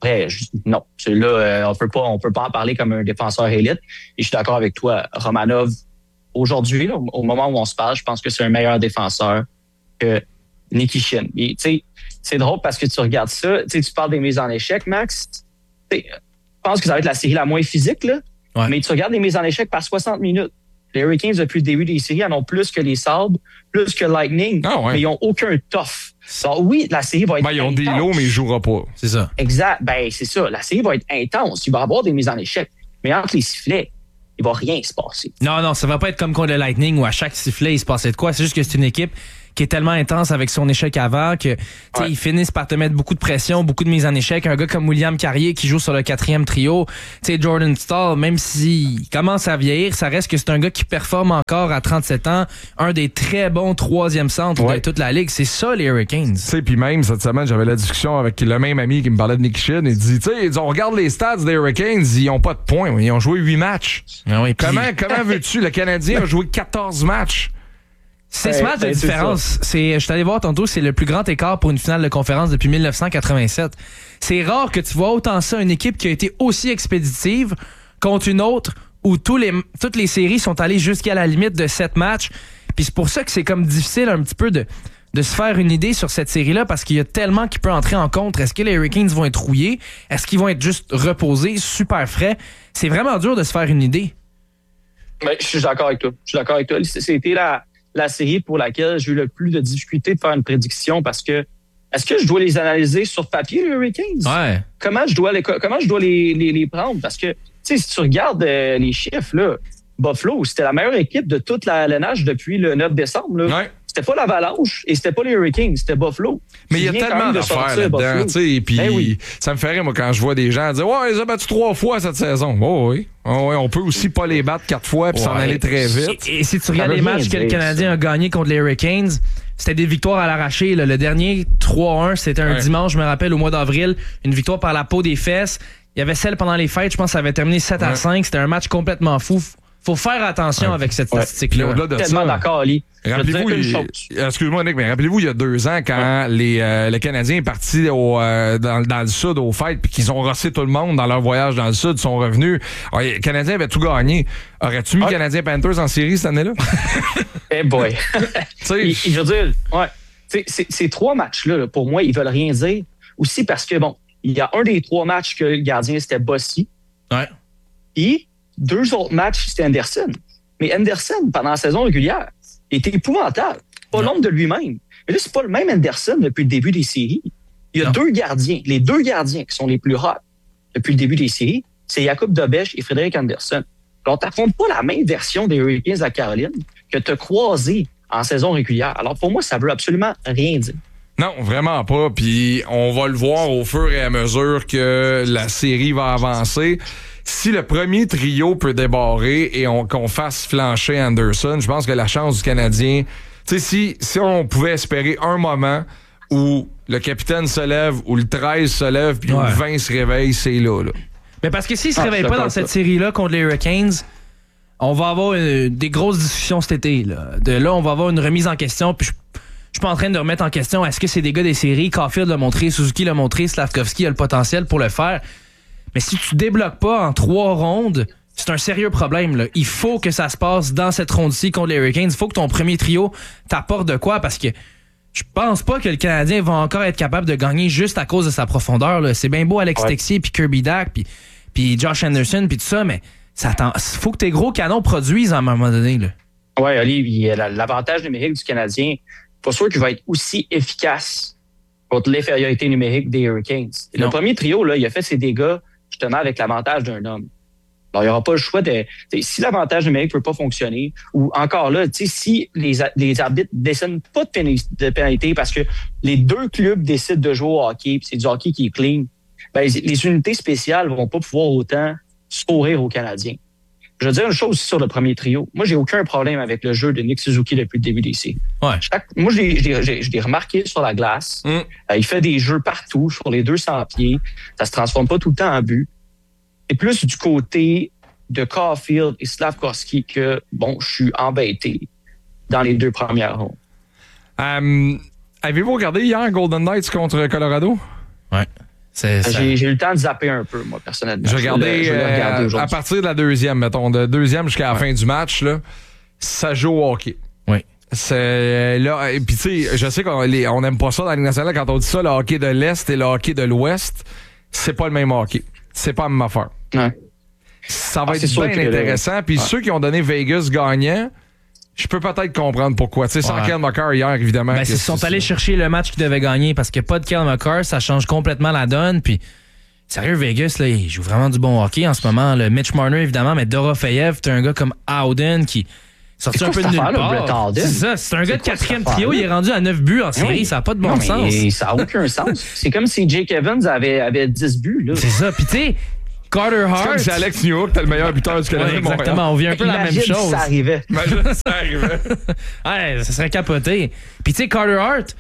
Après, je, non. Là, euh, on peut pas, on peut pas en parler comme un défenseur élite. Et je suis d'accord avec toi. Romanov, aujourd'hui, là, au moment où on se parle, je pense que c'est un meilleur défenseur que Nikishin. Et, tu sais, c'est drôle parce que tu regardes ça, tu sais, tu parles des mises en échec, Max. Je pense que ça va être la série la moins physique, là. Ouais. Mais tu regardes les mises en échec par soixante minutes. Les Hurricanes, depuis le début des séries, en ont plus que les Sabres, plus que Lightning, ah ouais. mais ils n'ont aucun tough. Alors oui, la série va être ben, ils ont intense. des lots, mais ils ne joueront pas. C'est ça. Exact. Ben, c'est ça. La série va être intense. Il va y avoir des mises en échec. Mais entre les sifflets, il ne va rien se passer. Non, non, ça va pas être comme contre le Lightning où à chaque sifflet, il se passait de quoi. C'est juste que c'est une équipe qui est tellement intense avec son échec avant que ouais. ils finissent par te mettre beaucoup de pression, beaucoup de mises en échec. Un gars comme William Carrier qui joue sur le quatrième trio, tu sais, Jordan Staal, même s'il commence à vieillir, ça reste que c'est un gars qui performe encore à trente-sept ans, un des très bons troisième centres ouais. de toute la ligue. C'est ça, les Hurricanes. Tu sais, puis même cette semaine, j'avais la discussion avec le même ami qui me parlait de Nikishin. Il dit, tu sais, on regarde les stats des Hurricanes, ils ont pas de points. Ils ont joué huit matchs. Ah oui, comment pis... comment veux-tu? Le Canadien a joué quatorze matchs. C'est ce match de ben, différence. C'est, je suis allé voir tantôt, c'est le plus grand écart pour une finale de conférence depuis dix-neuf cent quatre-vingt-sept. C'est rare que tu vois autant ça, une équipe qui a été aussi expéditive contre une autre où tous les, toutes les séries sont allées jusqu'à la limite de sept matchs. Puis c'est pour ça que c'est comme difficile un petit peu de, de se faire une idée sur cette série-là parce qu'il y a tellement qui peut entrer en contre. Est-ce que les Hurricanes vont être rouillés? Est-ce qu'ils vont être juste reposés, super frais? C'est vraiment dur de se faire une idée. Ben, je suis d'accord avec toi. Je suis d'accord avec toi. C'était la... la série pour laquelle j'ai eu le plus de difficulté de faire une prédiction parce que est-ce que je dois les analyser sur papier, les Hurricanes? Ouais. Comment je dois les, comment je dois les, les, les prendre? Parce que, tu sais, si tu regardes euh, les chiffres, là, Buffalo, c'était la meilleure équipe de toute la L N H depuis le neuf décembre. Là. Ouais. C'était pas l'Avalanche et c'était pas les Hurricanes, c'était Buffalo. Mais il y a tellement d'affaires là-dedans, tu sais, puis ben oui. ça me fait rire, moi, quand je vois des gens dire « Ouais, ils ont battu trois fois cette saison. » Oh oui. Oh oui, on peut aussi pas les battre quatre fois puis ouais. s'en aller très vite. Et, et si tu regardes les matchs que le Canadien a gagné contre les Hurricanes, c'était des victoires à l'arraché. Là. Le dernier, trois un, c'était un ouais. dimanche, je me rappelle, au mois d'avril. Une victoire par la peau des fesses. Il y avait celle pendant les fêtes, je pense que ça avait terminé sept ouais. à cinq. C'était un match complètement fou. Faut faire attention ouais. avec cette statistique-là. Ouais. De Tellement ça, d'accord, Ali. Rappelez-vous, il, excuse-moi Nick, mais rappelez-vous il y a deux ans quand ouais. les euh, le Canadien est parti au, euh, dans, dans le sud aux fêtes puis qu'ils ont rossé tout le monde dans leur voyage dans le sud, sont revenus. Alors, les Canadiens avaient tout gagné. Aurais-tu mis ouais. Canadien Panthers en série cette année-là? Eh hey boy. il, il veut dire, ouais. T'sais, ces, ces trois matchs-là, là, pour moi, ils veulent rien dire. Aussi parce que, bon, il y a un des trois matchs que le gardien, c'était Bossy. Ouais. Et deux autres matchs, c'était Anderson. Mais Anderson, pendant la saison régulière, était épouvantable. Pas l'ombre de lui-même. Mais là, c'est pas le même Anderson depuis le début des séries. Il y a non. deux gardiens. Les deux gardiens qui sont les plus hot depuis le début des séries, c'est Jakub Dobeš et Frédéric Anderson. Alors, t'affrontes pas la même version des Hurricanes à Caroline que t'as croisé en saison régulière. Alors, pour moi, ça veut absolument rien dire. Non, vraiment pas. Puis on va le voir au fur et à mesure que la série va avancer. Si le premier trio peut débarrer et on, qu'on fasse flancher Anderson, je pense que la chance du Canadien... Tu sais, si, si on pouvait espérer un moment où le capitaine se lève, où le treize se lève, puis ouais. où le vingt se réveille, c'est là. là. Mais parce que s'il se ah, réveille pas dans cette série-là contre les Hurricanes, on va avoir une, des grosses discussions cet été. Là. De là, on va avoir une remise en question, puis je Je suis pas en train de remettre en question est-ce que c'est des gars des séries. Caulfield l'a montré, Suzuki l'a montré, Slavkovski a le potentiel pour le faire. Mais si tu débloques pas en trois rondes, c'est un sérieux problème. Là. Il faut que ça se passe dans cette ronde-ci contre les Hurricanes. Il faut que ton premier trio t'apporte de quoi parce que je pense pas que le Canadien va encore être capable de gagner juste à cause de sa profondeur. Là. C'est bien beau Alex ouais. Texier, puis Kirby Dack, puis, puis Josh Anderson, puis tout ça, mais ça faut que tes gros canons produisent à un moment donné. Là. Ouais, Ali, l'avantage numérique du Canadien, pas sûr qu'il va être aussi efficace contre l'infériorité numérique des Hurricanes. Le premier trio, là, il a fait ses dégâts justement avec l'avantage d'un homme. Alors, il n'y aura pas le choix de... Si l'avantage numérique ne peut pas fonctionner, ou encore là, si les, les arbitres ne décident pas de, pénalité, de pénalité parce que les deux clubs décident de jouer au hockey, puis c'est du hockey qui est clean, ben, les unités spéciales ne vont pas pouvoir autant sourire aux Canadiens. Je veux dire une chose sur le premier trio. Moi, j'ai aucun problème avec le jeu de Nick Suzuki depuis le début des séries. Ouais. Chaque, moi, je l'ai, je, l'ai, je l'ai remarqué sur la glace. Mm. Euh, il fait des jeux partout, sur les deux cents pieds. Ça se transforme pas tout le temps en but. C'est plus du côté de Caulfield et Slavkovski que, bon, je suis embêté dans les deux premières rondes. Um, avez-vous regardé hier Golden Knights contre Colorado? Ouais. C'est, ça... j'ai, j'ai eu le temps de zapper un peu, moi, personnellement. J'ai regardé euh, à partir de la deuxième, mettons, de deuxième jusqu'à la ouais. fin du match, là, ça joue au hockey. Oui. C'est là, et puis tu sais, je sais qu'on les, on aime pas ça dans la Ligue nationale quand on dit ça, le hockey de l'Est et le hockey de l'Ouest, c'est pas le même hockey. C'est pas la même affaire. Ouais. Ça va ah, être bien intéressant. Puis ouais. ceux qui ont donné Vegas gagnant, je peux peut-être comprendre pourquoi. Tu sais, sans ouais. Kyle McCarr hier, évidemment. Ben, ils sont allés chercher le match qu'ils devaient gagner parce que pas de Kyle McCarr, ça change complètement la donne. Puis, sérieux, Vegas, là, il joue vraiment du bon hockey en ce moment. Le Mitch Marner, évidemment, mais Dorofeyev, t'as un gars comme Howden qui sorti un peu de nulle part. C'est ça, c'est un gars de quatrième trio, il est rendu à neuf buts en série, oui. Ça n'a pas de bon non, sens. Ça n'a aucun sens. C'est comme si Jake Evans avait, avait dix buts. Là. C'est ça, puis tu sais, Carter Hart. C'est comme si Alex Newhook, t'es le meilleur buteur du Canada. Ouais, exactement, on vit un peu Imagine la même chose. Si ça arrivait. Imagine si ça arrivait. Ouais, ça serait capoté. Puis tu sais, Carter Hart,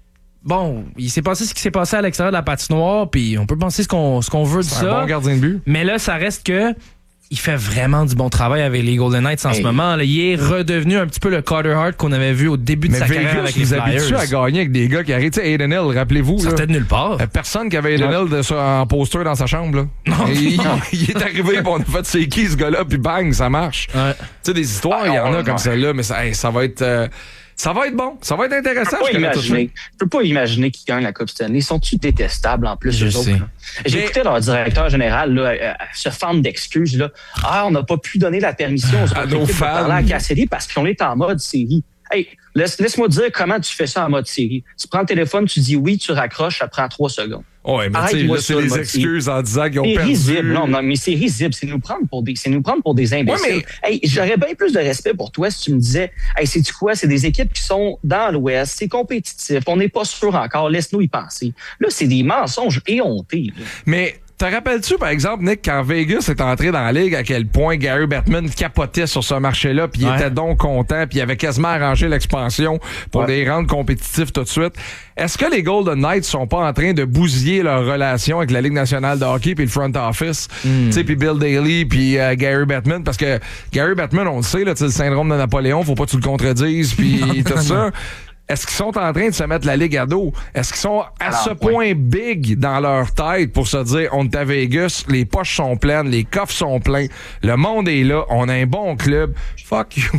bon, il s'est passé ce qui s'est passé à l'extérieur de la patinoire, puis on peut penser ce qu'on, ce qu'on veut de c'est ça. C'est un bon gardien de but. Mais là, ça reste que il fait vraiment du bon travail avec les Golden Knights en hey. ce moment. Là, il est redevenu un petit peu le Carter Hart qu'on avait vu au début de mais sa Vegas, carrière avec les vous Flyers. habituez à gagner avec des gars qui arrivent. Tu sais, Aiden Hill, rappelez-vous. Ça là, de nulle part. Personne qui avait Aiden Hill de ça en poster dans sa chambre. Là. Non. Il, il est arrivé, on a fait c'est qui ce gars-là, puis bang, ça marche. Ouais. Tu sais, des histoires, il ah, y en a ouais. comme celle-là, mais ça, hey, ça va être... Euh, Ça va être bon. Ça va être intéressant. Je peux pas imaginer, je peux pas imaginer qu'ils gagnent la Coupe Stanley. Ils sont-tu détestables en plus, eux autres? J'ai mais... écouté leur directeur général là, euh, se fendre d'excuses. Là. Ah, on n'a pas pu donner la permission aux à nos fans de parler à Cassidy parce qu'on est en mode série. Hey, laisse, laisse-moi dire comment tu fais ça en mode série. Tu prends le téléphone, tu dis oui, tu raccroches, ça prend trois secondes. Ouais, mais tu sais, c'est les excuses en disant qu'ils ont c'est perdu. Risible. Non, non, mais c'est risible. C'est nous prendre pour des, c'est nous prendre pour des imbéciles. Ouais, mais... Hey, j'aurais bien plus de respect pour toi si tu me disais, hey, c'est-tu quoi? C'est des équipes qui sont dans l'Ouest, c'est compétitif, on n'est pas sûr encore, laisse-nous y penser. Là, c'est des mensonges éhontés. Là. Mais, te rappelles-tu, par exemple, Nick, quand Vegas est entré dans la Ligue, à quel point Gary Bettman capotait sur ce marché-là, puis il ouais. était donc content, puis il avait quasiment arrangé l'expansion pour ouais. les rendre compétitifs tout de suite. Est-ce que les Golden Knights sont pas en train de bousiller leur relation avec la Ligue nationale de hockey puis le front office, mm. tu sais, puis Bill Daly puis euh, Gary Bettman, parce que Gary Bettman, on le sait, là, tu sais, le syndrome de Napoléon, faut pas que tu le contredises, puis tout ça. Est-ce qu'ils sont en train de se mettre la Ligue à dos? Est-ce qu'ils sont à Alors, ce point ouais. big dans leur tête pour se dire, on est à Vegas, les poches sont pleines, les coffres sont pleins, le monde est là, on a un bon club, fuck you.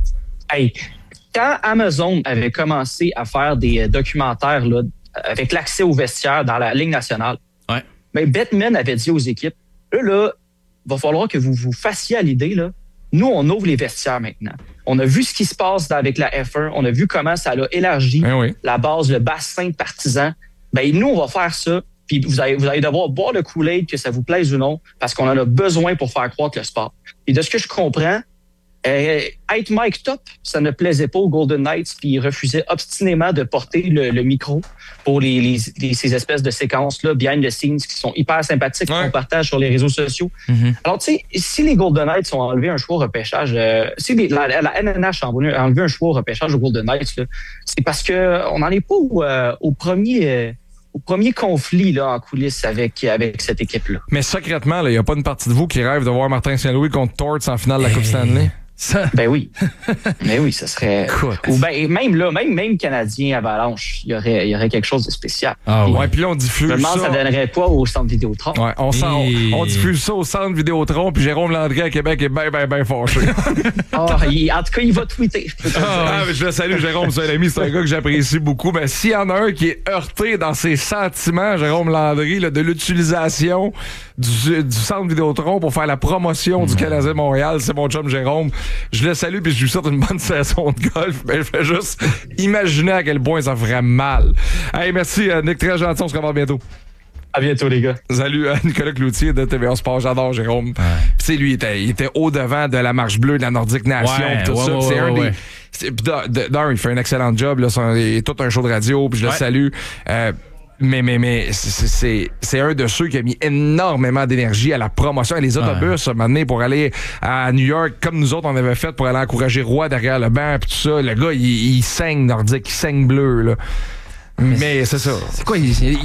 Hey, quand Amazon avait commencé à faire des documentaires là, avec l'accès aux vestiaires dans la Ligue nationale, ouais. mais Bettman avait dit aux équipes, là, là, va falloir que vous vous fassiez à l'idée, là, nous, on ouvre les vestiaires maintenant. On a vu ce qui se passe avec la F un. On a vu comment ça a élargi ben oui. la base, le bassin de partisans. Ben, nous, on va faire ça. Puis vous allez, vous allez devoir boire le Kool-Aid, que ça vous plaise ou non, parce qu'on en a besoin pour faire croître le sport. Et de ce que je comprends, euh, être Mike Top, ça ne plaisait pas aux Golden Knights, puis ils refusaient obstinément de porter le, le micro pour les, les, les, ces espèces de séquences-là, behind the scenes, qui sont hyper sympathiques, ouais. qu'on partage sur les réseaux sociaux. Mm-hmm. Alors, tu sais, si les Golden Knights ont enlevé un choix au repêchage, euh, si les, la, la N N H a enlevé un choix au repêchage aux Golden Knights, là, c'est parce que on n'en est pas au, euh, au premier... Euh, au premier conflit là, en coulisses avec, avec cette équipe-là. Mais secrètement, il n'y a pas une partie de vous qui rêve de voir Martin Saint-Louis contre Torts en finale de la Coupe Stanley? Ça. Ben oui. Ben oui, ça serait. Écoute. Ou ben, même là, même, même Canadien Avalanche, il y aurait, il y aurait quelque chose de spécial. Ah ouais, puis là, on diffuse. Je me demande, ça, ça donnerait quoi au centre Vidéotron? Ouais, on, sent, Et... on, on diffuse ça au centre Vidéotron, puis Jérôme Landry à Québec est bien, bien, bien fâché. Oh, il, en tout cas, il va tweeter. Je, peux ah, mais je le salue, Jérôme, c'est un ami, c'est un gars que j'apprécie beaucoup. Mais s'il y en a un qui est heurté dans ses sentiments, Jérôme Landry, là, de l'utilisation du, du centre Vidéotron pour faire la promotion mmh. du Canadien Montréal, c'est mon chum Jérôme. Je le salue, puis je lui souhaite une bonne saison de golf, mais je fais juste imaginer à quel point ça ferait mal. Hey, merci, Nick, très gentil, on se revoit bientôt. À bientôt, les gars. Salut à Nicolas Cloutier de T V A Sport. J'adore Jérôme. Ouais. Tu sais, lui, il était, il était au-devant de la marche bleue de la Nordique Nation. Ouais, tout ouais, ça. Ouais, c'est ouais, un ouais. des. D'un, il fait un excellent job. Là, il est tout un show de radio, puis je ouais. le salue. Euh, Mais, mais, mais, c'est, c'est, c'est un de ceux qui a mis énormément d'énergie à la promotion et les autobus, ouais. maintenant, pour aller à New York, comme nous autres, on avait fait pour aller encourager Roy derrière le banc, puis tout ça. Le gars, il, il saigne nordique, il saigne bleu, là. Mais, mais c'est ça. C'est quoi, il, il,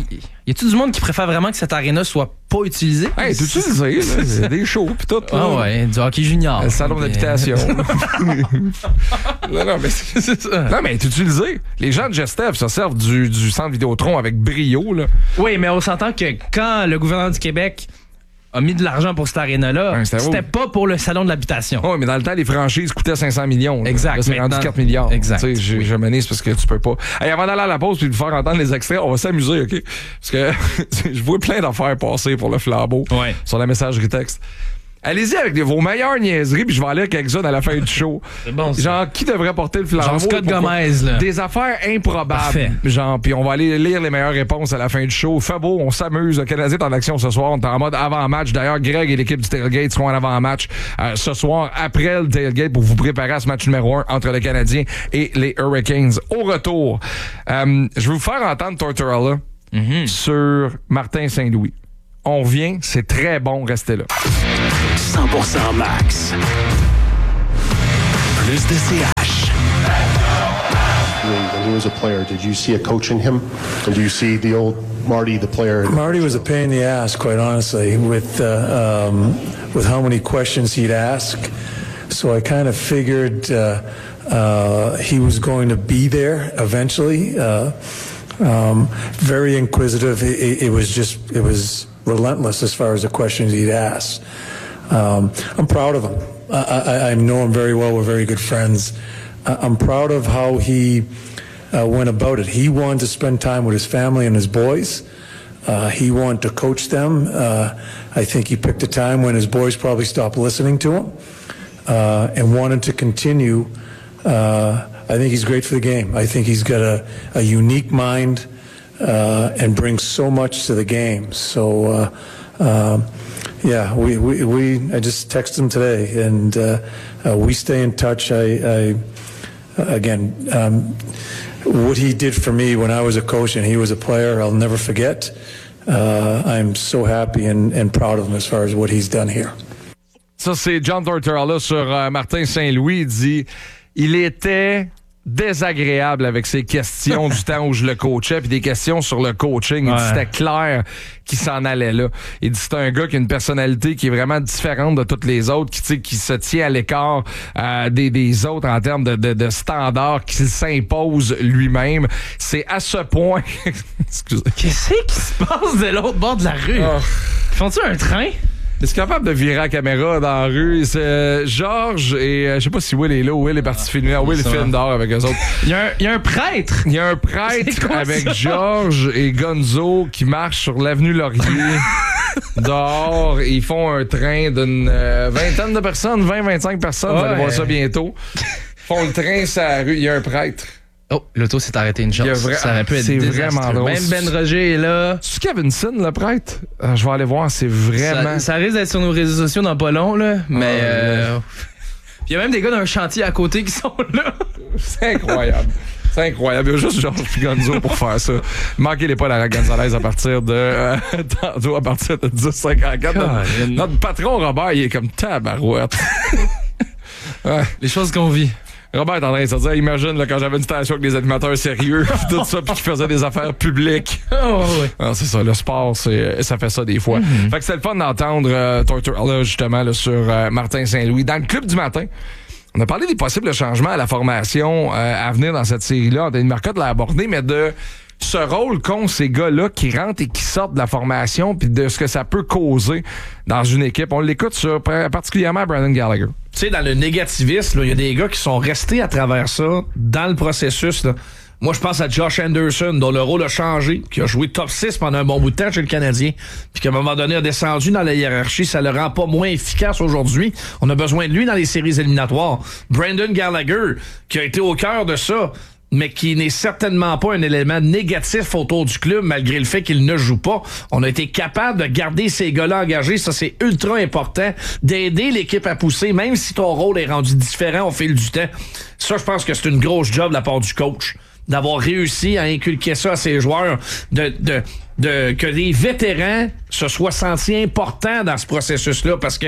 Y a-tu du monde qui préfère vraiment que cette aréna soit pas utilisée? Hey, c'est utilisé, là. C'est des shows, pis tout. Ah là. Ouais, du hockey junior. Le salon mais... d'habitation. non, non, mais c'est, c'est ça. Non, mais c'est utilisé. Les gens de Gestev se servent du, du centre Vidéotron avec brio, là. Oui, mais on s'entend que quand le gouvernement du Québec a mis de l'argent pour cette aréna-là, ouais, c'était, c'était pas pour le salon de l'habitation. Oui, mais dans le temps, les franchises coûtaient cinq cents millions. Là. Exact. Là, c'est rendu quatre milliards. Exact. Tu sais, j'ai oui. jamais c'est parce que tu peux pas. Hey, avant d'aller à la pause puis de faire entendre les extraits, on va s'amuser, OK? Parce que je vois plein d'affaires passer pour le flambeau ouais. sur la messagerie texte. Allez-y avec vos meilleures niaiseries, puis je vais aller avec quelques-unes à la fin du show. C'est bon, ça. Genre, qui devrait porter le flambeau? Genre Scott Gomez, là. Des affaires improbables. Parfait. Genre, puis on va aller lire les meilleures réponses à la fin du show. Fait beau, on s'amuse. Le Canadien est en action ce soir. On est en mode avant-match. D'ailleurs, Greg et l'équipe du Tailgate seront en avant-match euh, ce soir, après le Tailgate, pour vous préparer à ce match numéro un entre le Canadien et les Hurricanes. Au retour, euh, je vais vous faire entendre Tortorella mm-hmm. sur Martin Saint-Louis. On revient, c'est très bon, restez là. cent pour cent max. Plus de C H. When he was a player, did you see a coach in him? And do you see the old Marty, the player? Marty was a pain in the ass, quite honestly, with uh, um, with how many questions he'd ask. So I kind of figured uh, uh, he was going to be there eventually. Uh, um, very inquisitive. It, it was just, it was relentless as far as the questions he'd ask. Um, I'm proud of him. I, I, I know him very well. We're very good friends. I'm proud of how he uh, went about it. He wanted to spend time with his family and his boys. Uh, he wanted to coach them. Uh, I think he picked a time when his boys probably stopped listening to him uh, and wanted to continue. Uh, I think he's great for the game. I think he's got a, a unique mind uh, and brings so much to the game. So, uh, uh, yeah, we, we, we I just texted him today, and uh, uh, we stay in touch. I, I again, um, what he did for me when I was a coach and he was a player, I'll never forget. Uh, I'm so happy and, and proud of him as far as what he's done here. Ça, c'est John Tortorella sur euh, Martin Saint-Louis. Il dit il était désagréable avec ses questions du temps où je le coachais, puis des questions sur le coaching. Il ouais. dit c'était clair qu'il s'en allait là. Il dit c'est un gars qui a une personnalité qui est vraiment différente de toutes les autres, qui, tu sais, qui se tient à l'écart euh, des, des autres en termes de, de, de standards, qui s'impose lui-même. C'est à ce point... Excusez. Qu'est-ce qui se passe de l'autre bord de la rue? Oh. Font-tu un train? Est-ce capable de virer la caméra dans la rue? C'est euh, Georges et euh, je sais pas si Will est là ou Will est parti filmer. Will est film dehors avec eux autres. Il y, a un, il y a un prêtre. Il y a un prêtre avec Georges et Gonzo qui marchent sur l'avenue Laurier. Dehors, ils font un train d'une euh, vingtaine de personnes, vingt à vingt-cinq personnes. Ouais. Vous allez voir ça bientôt. Ils font le train sur la rue. Il y a un prêtre. Oh, l'auto s'est arrêtée une chance. Vra- ça aurait pu être c'est désastreux. Vraiment drôle. Même Ben Roger est là. C'est Kevinson, le prêtre? Euh, je vais aller voir, c'est vraiment... Ça, ça risque d'être sur nos réseaux sociaux dans pas long, là. Mais... Ah, euh... Puis il y a même des gars d'un chantier à côté qui sont là. C'est incroyable. C'est incroyable. Il y a juste Georges puis Gonzo pour faire ça. Manquez-les pas la Gonzalez à partir de... Euh, tantôt, à partir de dix cinquante-quatre. Notre, notre patron, Robert, il est comme tabarouette. Ouais. Les choses qu'on vit. Robert est en train de se dire, imagine là, quand j'avais une station avec des animateurs sérieux, pis tout ça, puis qui faisaient des affaires publiques. Oh, ouais. Ah, c'est ça, le sport, c'est, ça fait ça des fois. Mm-hmm. Fait que c'est le fun d'entendre euh, Tortorella, justement, là, sur euh, Martin Saint-Louis. Dans le club du matin, on a parlé des possibles changements à la formation euh, à venir dans cette série-là. Denis Marcotte l'a abordé, mais de ce rôle qu'ont ces gars-là qui rentrent et qui sortent de la formation, puis de ce que ça peut causer dans une équipe. On l'écoute sur particulièrement Brandon Gallagher. Tu sais, dans le négativisme, il y a des gars qui sont restés à travers ça, dans le processus. Là. Moi, je pense à Josh Anderson, dont le rôle a changé, qui a joué top six pendant un bon bout de temps chez le Canadien, puis qu'à un moment donné a descendu dans la hiérarchie. Ça le rend pas moins efficace aujourd'hui. On a besoin de lui dans les séries éliminatoires. Brandon Gallagher, qui a été au cœur de ça, mais qui n'est certainement pas un élément négatif autour du club, malgré le fait qu'il ne joue pas. On a été capable de garder ces gars-là engagés. Ça, c'est ultra important, d'aider l'équipe à pousser, même si ton rôle est rendu différent au fil du temps. Ça, je pense que c'est une grosse job de la part du coach, d'avoir réussi à inculquer ça à ses joueurs, de, de, de que les vétérans se soient sentis importants dans ce processus-là, parce que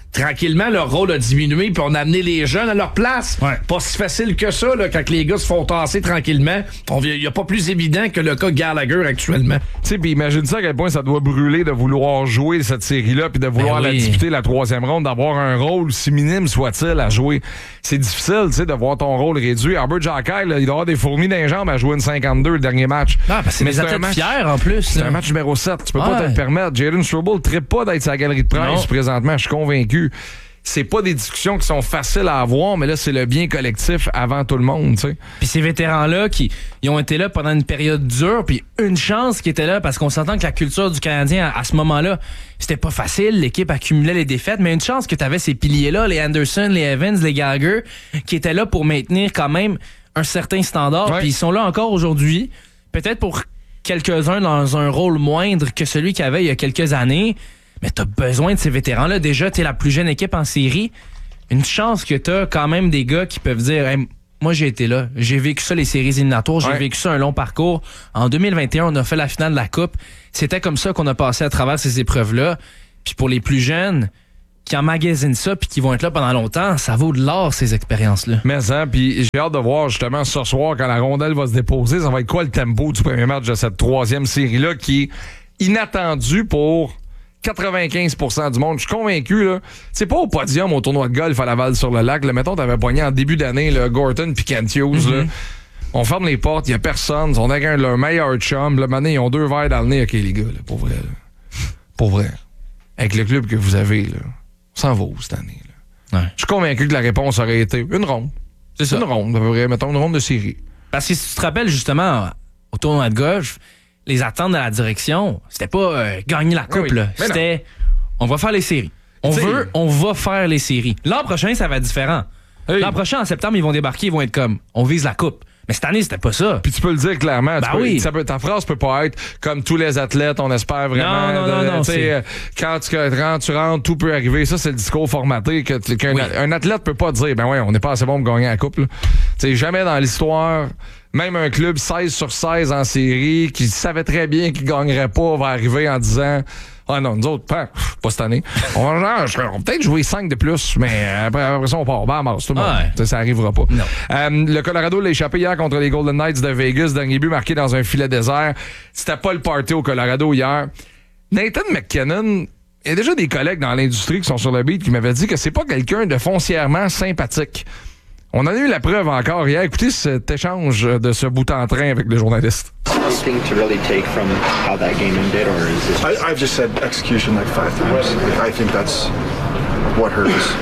tranquillement, leur rôle a diminué, puis on a amené les jeunes à leur place. Ouais. Pas si facile que ça, là, quand les gars se font tasser tranquillement. Il n'y a pas plus évident que le cas Gallagher actuellement. Tu sais, puis imagine ça à quel point ça doit brûler de vouloir jouer cette série-là, puis de vouloir Ben oui. la disputer la troisième ronde, d'avoir un rôle, si minime soit-il, à jouer. C'est difficile, tu sais, de voir ton rôle réduit. Albert Jacquet, là, il doit avoir des fourmis dans les jambes à jouer une cinquante-deux le dernier match. Ah, parce que c'est Mais des c'est un athlètes match- fiers en plus. C'est là. un match numéro sept. Tu peux pas Ouais. te le permettre. Jalen Struble ne trippe pas d'être sa galerie de presse Non. présentement. Je suis convaincu. C'est pas des discussions qui sont faciles à avoir, mais là, c'est le bien collectif avant tout le monde, tu sais. Puis ces vétérans-là, qui ils ont été là pendant une période dure, puis une chance qu'ils étaient là, parce qu'on s'entend que la culture du Canadien, à, à ce moment-là, c'était pas facile. L'équipe accumulait les défaites, mais une chance que tu avais ces piliers-là, les Anderson, les Evans, les Gallagher, qui étaient là pour maintenir quand même un certain standard. Ouais. Puis ils sont là encore aujourd'hui, peut-être pour quelques-uns dans un rôle moindre que celui qu'il y avait il y a quelques années. Mais t'as besoin de ces vétérans-là. Déjà, t'es la plus jeune équipe en série. Une chance que t'as quand même des gars qui peuvent dire hey, moi, j'ai été là. J'ai vécu ça, les séries éliminatoires. J'ai Ouais. vécu ça, un long parcours. En deux mille vingt et un, on a fait la finale de la Coupe. C'était comme ça qu'on a passé à travers ces épreuves-là. Puis pour les plus jeunes qui emmagasinent ça puis qui vont être là pendant longtemps, ça vaut de l'or, ces expériences-là. Mais ça, puis j'ai hâte de voir justement ce soir, quand la rondelle va se déposer, ça va être quoi le tempo du premier match de cette troisième série-là qui est inattendue pour quatre-vingt-quinze pour cent du monde. Je suis convaincu, là. C'est pas au podium au tournoi de golf à Laval-sur-le-Lac. Là, mettons, t'avais pogné en début d'année, là, Gorton puis Kent Hughes, là. On ferme les portes, il y a personne. On a un leur meilleur chum. Là, maintenant, ils ont deux verres dans le nez. OK, les gars, là, pour vrai. Là. Pour vrai. Avec le club que vous avez, là, on s'en va où cette année? Là? Ouais. Je suis convaincu que la réponse aurait été une ronde. C'est ça. Une ronde, à peu près. Mettons, une ronde de série. Parce que si tu te rappelles justement au tournoi de golf, les attentes de la direction, c'était pas euh, gagner la coupe, Oui, là. mais C'était on va faire les séries. On T'sais- veut, on va faire les séries. L'an prochain, ça va être différent. Hey. L'an prochain, en septembre, ils vont débarquer, ils vont être comme on vise la coupe. Mais cette année, c'était pas ça. Puis tu peux le dire clairement. Tu Ben peux- oui. ça peut- ta phrase peut pas être comme tous les athlètes, on espère vraiment. Non, non, non, de- non, tu sais, c'est- euh, quand tu, quand tu rentres, tout peut arriver. Ça, c'est le discours formaté que tu- qu'un Oui. un athlète peut pas dire, ben ouais, on n'est pas assez bon pour gagner la coupe. là. Tu sais, jamais dans l'histoire, même un club seize sur seize en série qui savait très bien qu'il gagnerait pas va arriver en disant ah non, nous autres, pas, pas cette année. On va, genre, on va peut-être jouer cinq de plus, mais après, après ça, on part. Ben, mars, tout le monde. Ouais. Ça, ça arrivera pas. Non. Euh, le Colorado l'a échappé hier contre les Golden Knights de Vegas. Dernier but marqué dans un filet désert. C'était pas le party au Colorado hier. Nathan McKinnon, il y a déjà des collègues dans l'industrie qui sont sur le beat qui m'avaient dit que c'est pas quelqu'un de foncièrement sympathique. On en a eu la preuve encore hier. Écoutez cet échange de ce bout en train avec le journaliste. Anything to really take from how that game ended, or is this? I, I've just said execution like five times. I think that's what hurt us.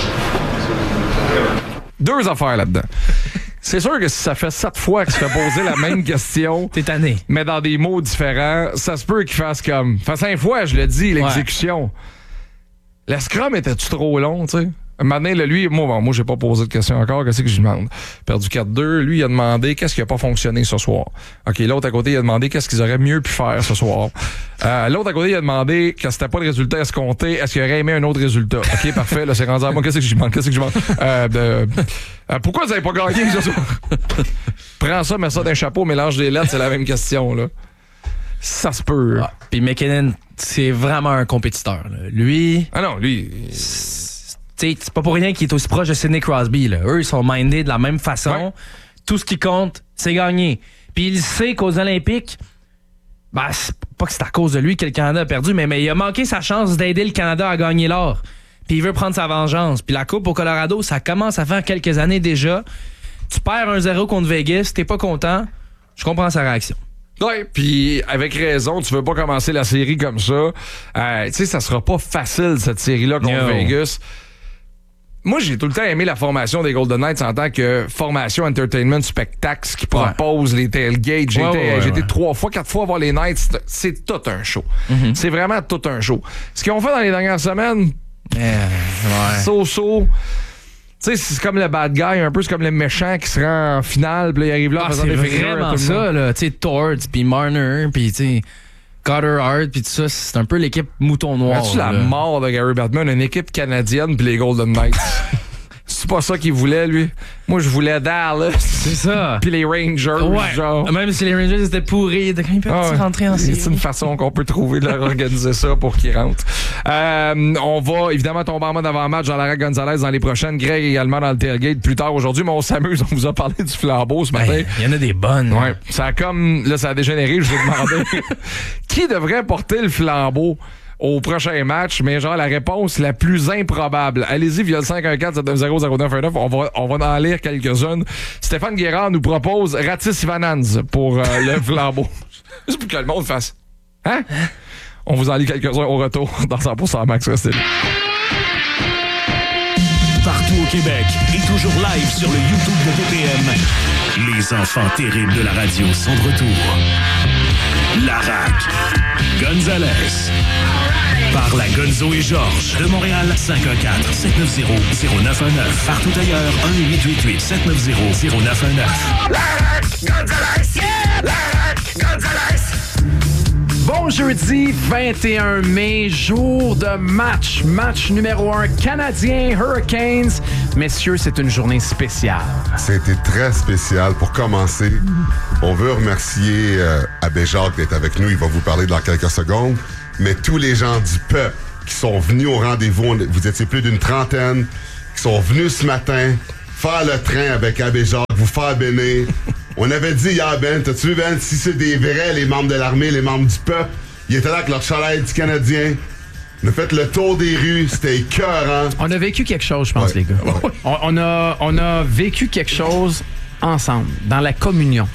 Deux affaires là-dedans. C'est sûr que si ça fait sept fois que tu fais poser la même question, T'es tanné. mais dans des mots différents, ça se peut qu'il fasse comme... Fait cinq fois, je le dis, l'exécution. Le scrum était-tu trop long, tu sais? Un moment donné, là, lui, moi, bon, moi, j'ai pas posé de question encore. Qu'est-ce que je lui demande? Perdu quatre deux. Lui, il a demandé qu'est-ce qui a pas fonctionné ce soir. OK, l'autre à côté, il a demandé qu'est-ce qu'ils auraient mieux pu faire ce soir. Euh, l'autre à côté, il a demandé que c'était pas le résultat escompté. Est-ce qu'il aurait aimé un autre résultat? OK, parfait. Là, c'est rendu à moi. Qu'est-ce que je lui demande? Qu'est-ce que je lui demande? Euh, de, euh, pourquoi vous avez pas gagné ce soir? Prends ça, mets ça d'un chapeau, mélange des lettres, c'est la même question, là. Ça se peut. Ah, puis McKinnon, c'est vraiment un compétiteur. là. Lui, Ah non, lui... tu sais, c'est pas pour rien qu'il est aussi proche de Sidney Crosby. Là. Eux, ils sont mindés de la même façon. Ouais. Tout ce qui compte, c'est gagner. Puis il sait qu'aux Olympiques, ben, c'est pas que c'est à cause de lui que le Canada a perdu, mais, mais il a manqué sa chance d'aider le Canada à gagner l'or. Puis il veut prendre sa vengeance. Puis la Coupe au Colorado, ça commence à faire quelques années déjà. Tu perds un zéro contre Vegas, t'es pas content. Je comprends sa réaction. Ouais, puis avec raison, tu veux pas commencer la série comme ça. Euh, tu sais, ça sera pas facile, cette série-là contre No. Vegas. Moi, j'ai tout le temps aimé la formation des Golden Knights en tant que formation entertainment spectacle qui propose les tailgates. J'ai Ouais, été, ouais, j'ai été ouais. trois fois, quatre fois voir les Knights. C'est- C'est tout un show. C'est vraiment tout un show. Ce qu'ils ont fait dans les dernières semaines, so-so. Tu sais, c'est comme le bad guy, un peu c'est comme le méchant qui se rend en finale, puis là, il arrive là en Ah, faisant c'est des figures à vraiment tout le monde. ça, là. Tu sais, Torts, puis Marner, puis tu sais, Carter Hart, puis tout ça, c'est un peu l'équipe mouton noir. As-tu la là. mort de Gary Bettman, une équipe canadienne puis les Golden Knights? C'est pas ça qu'il voulait, lui. Moi, je voulais Dallas. C'est ça. Puis les Rangers, ouais. genre. Même si les Rangers étaient pourris, de quand ils peuvent ah ouais. rentrer en série. C'est une façon qu'on peut trouver de leur organiser ça pour qu'ils rentrent. Euh, on va évidemment tomber en mode avant-match dans Lara Gonzalez dans les prochaines. Greg également dans le tailgate plus tard aujourd'hui. Mais on s'amuse. On vous a parlé du flambeau ce matin. Il y en a des bonnes. Ouais. Ça a comme... Là, ça a dégénéré. Je vous demandais qui devrait porter le flambeau au prochain match, mais genre la réponse la plus improbable. Allez-y via le cinq un quatre sept neuf zéro zéro neuf un neuf. On va, on va en lire quelques-unes. Stéphane Guérard nous propose Ratis Ivanans pour euh, le flambeau. Juste pour que le monde fasse. Hein? On vous en lit quelques-uns au retour dans cent pour cent Max. Restez là. Partout au Québec et toujours live sur le YouTube de B P M. Les enfants terribles de la radio sont de retour. Larac, Gonzalez. Par la Gonzo et Georges de Montréal, cinq un quatre sept neuf zéro zéro neuf un neuf. Partout ailleurs, un huit huit huit sept neuf zéro zéro neuf un neuf. Larac, Gonzalez, yeah! Larac, Gonzalez. Bon jeudi vingt et un mai, jour de match. Match numéro un, Canadiens Hurricanes. Messieurs, c'est une journée spéciale. C'était très spécial. Pour commencer, on veut remercier euh, Abbé Jacques d'être avec nous. Il va vous parler dans quelques secondes. Mais tous les gens du peuple qui sont venus au rendez-vous, vous étiez plus d'une trentaine, qui sont venus ce matin faire le train avec Abbé Jacques, vous faire bénir. On avait dit hier, Ben, t'as-tu vu, Ben, si c'est des vrais, les membres de l'armée, les membres du peuple, ils étaient là avec leur chalet du Canadien. On a fait le tour des rues, c'était écœurant. On a vécu quelque chose, je pense, ouais, les gars. Ouais. On, on, a, on a vécu quelque chose ensemble, dans la communion,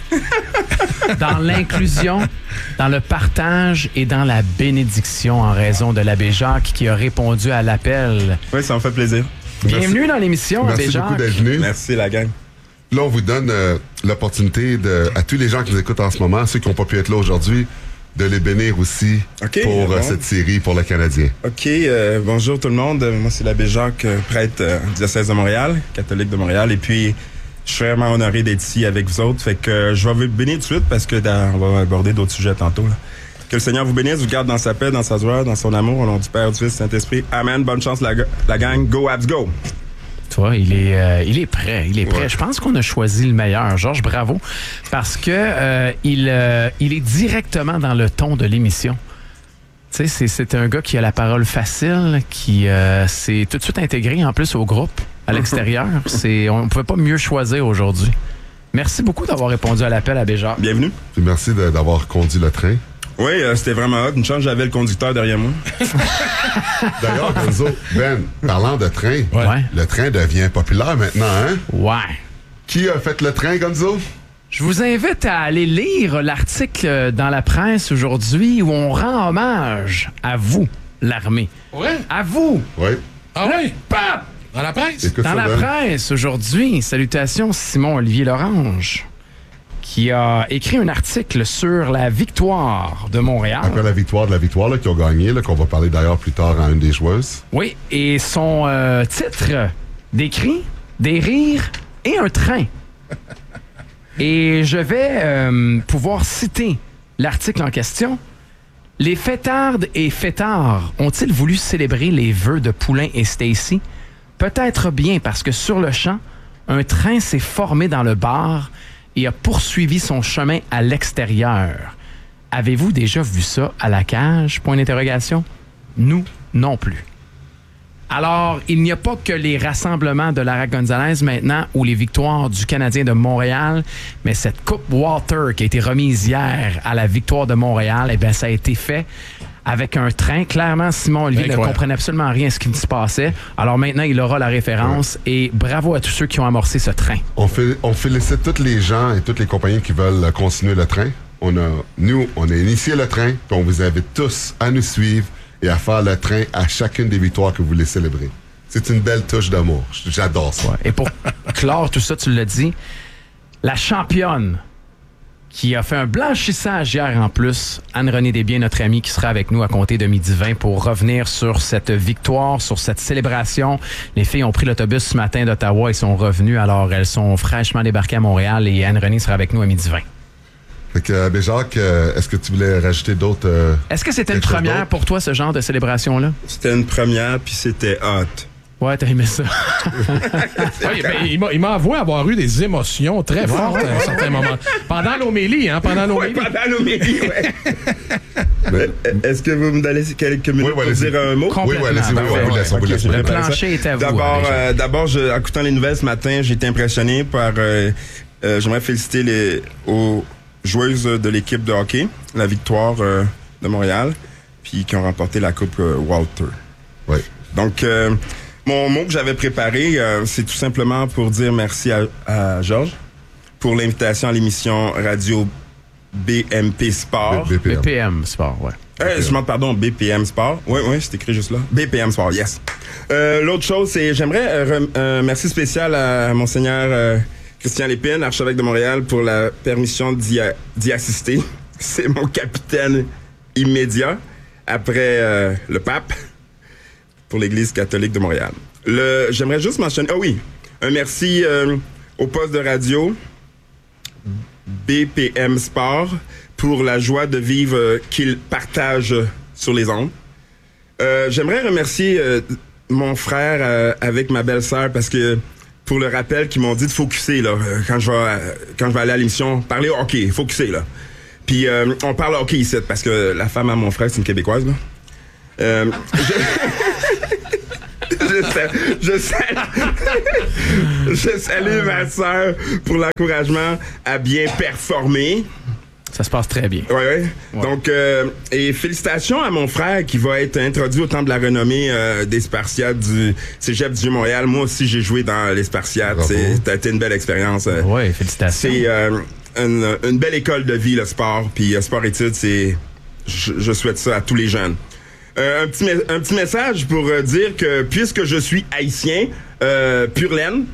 dans l'inclusion, dans le partage et dans la bénédiction en raison de l'abbé Jacques qui a répondu à l'appel. Oui, ça me fait plaisir. Bienvenue Merci. dans l'émission, abbé Jacques. Merci beaucoup d'être venu. Merci, la gang. Là, on vous donne euh, l'opportunité de, à tous les gens qui nous écoutent en ce moment, ceux qui n'ont pas pu être là aujourd'hui, de les bénir aussi okay, pour bon. euh, cette série pour le Canadien. OK. Euh, bonjour tout le monde. Moi, c'est l'abbé Jacques, prêtre euh, diocèse de Montréal, catholique de Montréal. Et puis, je suis vraiment honoré d'être ici avec vous autres. Fait que euh, je vais vous bénir tout de suite parce que dans, on va aborder d'autres sujets tantôt. Là. Que le Seigneur vous bénisse, vous garde dans sa paix, dans sa joie, dans son amour, au nom du Père, du Fils, du Saint-Esprit. Amen. Bonne chance, la, la gang. Go, Abs, go! Toi, il est, euh, il est prêt, il est prêt. Ouais. Je pense qu'on a choisi le meilleur, Georges, bravo, parce que euh, il, euh, il est directement dans le ton de l'émission. Tu sais, c'est, c'est un gars qui a la parole facile, qui euh, s'est tout de suite intégré en plus au groupe à l'extérieur. C'est, on ne pouvait pas mieux choisir aujourd'hui. Merci beaucoup d'avoir répondu à l'appel à Béjar. Bienvenue. Et merci de, d'avoir conduit le train. Oui, euh, c'était vraiment hot. Une chance, j'avais le conducteur derrière moi. D'ailleurs, Gonzo, Ben, parlant de train, ouais. le train devient populaire maintenant, hein? Ouais. Qui a fait le train, Gonzo? Je vous invite à aller lire l'article dans la presse aujourd'hui où on rend hommage à vous, l'armée. Oui? À vous! Oui. Ah oui? Pap! Dans la presse? Écoute dans ça, la Ben. presse aujourd'hui, salutations Simon-Olivier Lorange, qui a écrit un article sur la victoire de Montréal. Après la victoire de la victoire là, qui ont gagné, là, qu'on va parler d'ailleurs plus tard à une des joueuses. Oui, et son euh, titre, des cris, des rires et un train. Et je vais euh, pouvoir citer l'article en question. Les fêtardes et fêtards ont-ils voulu célébrer les vœux de Poulain et Stacy? Peut-être bien parce que sur le champ, un train s'est formé dans le bar et a poursuivi son chemin à l'extérieur. Avez-vous déjà vu ça à la cage? Point d'interrogation. Nous, non plus. Alors, il n'y a pas que les rassemblements de Lara Gonzalez maintenant ou les victoires du Canadien de Montréal, mais cette Coupe Walter qui a été remise hier à la victoire de Montréal, eh bien, ça a été fait avec un train. Clairement, Simon-Olivier ne comprenait absolument rien à ce qui se passait. Alors maintenant, il aura la référence ouais. et bravo à tous ceux qui ont amorcé ce train. On, fait, on félicite tous les gens et toutes les compagnies qui veulent continuer le train. On a, nous, on a initié le train, puis on vous invite tous à nous suivre et à faire le train à chacune des victoires que vous voulez célébrer. C'est une belle touche d'amour. J'adore ça. Ouais. Et pour clore tout ça, tu l'as dit, la championne qui a fait un blanchissage hier en plus, Anne-Renée Desbiens, notre amie, qui sera avec nous à compter de midi vingt pour revenir sur cette victoire, sur cette célébration. Les filles ont pris l'autobus ce matin d'Ottawa et sont revenues, alors elles sont fraîchement débarquées à Montréal et Anne-Renée sera avec nous à midi vingt. Fait que, euh, Jacques, euh, est-ce que tu voulais rajouter d'autres... Euh, est-ce que c'était une première pour toi, ce genre de célébration-là? C'était une première, puis c'était hot. Ouais, t'as aimé ça. Ouais, ben, il, m'a, il m'a avoué avoir eu des émotions très fortes ouais, ouais, à un ouais, certain ouais. moment. Pendant l'homélie, hein? Pendant l'homélie. Ouais, pendant l'homélie, ouais. Est-ce que vous me donnez quelques minutes oui, ouais, pour dire un mot? Oui, oui, allez-y, oui, oui, laisse, okay, laisse, le plancher est à vous. D'abord, euh, d'abord je, en écoutant les nouvelles ce matin, j'ai été impressionné par... Euh, euh, j'aimerais féliciter les aux joueuses de l'équipe de hockey, la victoire euh, de Montréal, puis qui ont remporté la Coupe euh, Walter. Oui. Donc... Euh, mon mot que j'avais préparé, euh, c'est tout simplement pour dire merci à, à Georges pour l'invitation à l'émission radio B M P Sport. B P M, B P M Sport, ouais. Euh, je m'en pardon, B P M Sport. Oui, oui, c'est écrit juste là. B P M Sport, yes. Euh, l'autre chose, c'est j'aimerais euh, un euh, merci spécial à Monseigneur euh, Christian Lépine, archevêque de Montréal, pour la permission d'y, a, d'y assister. C'est mon capitaine immédiat après euh, le pape. Pour l'Église catholique de Montréal. Le, j'aimerais juste mentionner... Ah oui, un merci euh, au poste de radio B P M Sport pour la joie de vivre euh, qu'il partage sur les ondes. Euh, j'aimerais remercier euh, mon frère euh, avec ma belle-sœur parce que pour le rappel qu'ils m'ont dit de focuser là, quand je vais, euh, quand je vais aller à l'émission, parler hockey, focuser là. Puis euh, on parle hockey ici parce que la femme à mon frère, c'est une Québécoise là. Euh, je, je, salue, je, salue, je salue ma sœur pour l'encouragement à bien performer. Ça se passe très bien. Oui, oui. Ouais. Donc, euh, et félicitations à mon frère qui va être introduit au Temple de la renommée euh, des Spartiates du Cégep du Vieux-Montréal. Moi aussi, j'ai joué dans les Spartiates. C'est, ça a été une belle expérience. Oui, félicitations. C'est euh, une, une belle école de vie, le sport. Puis, euh, sport-études, c'est... Je, je souhaite ça à tous les jeunes. Euh, un, petit me- un petit message pour euh, dire que puisque je suis haïtien, euh, pur laine,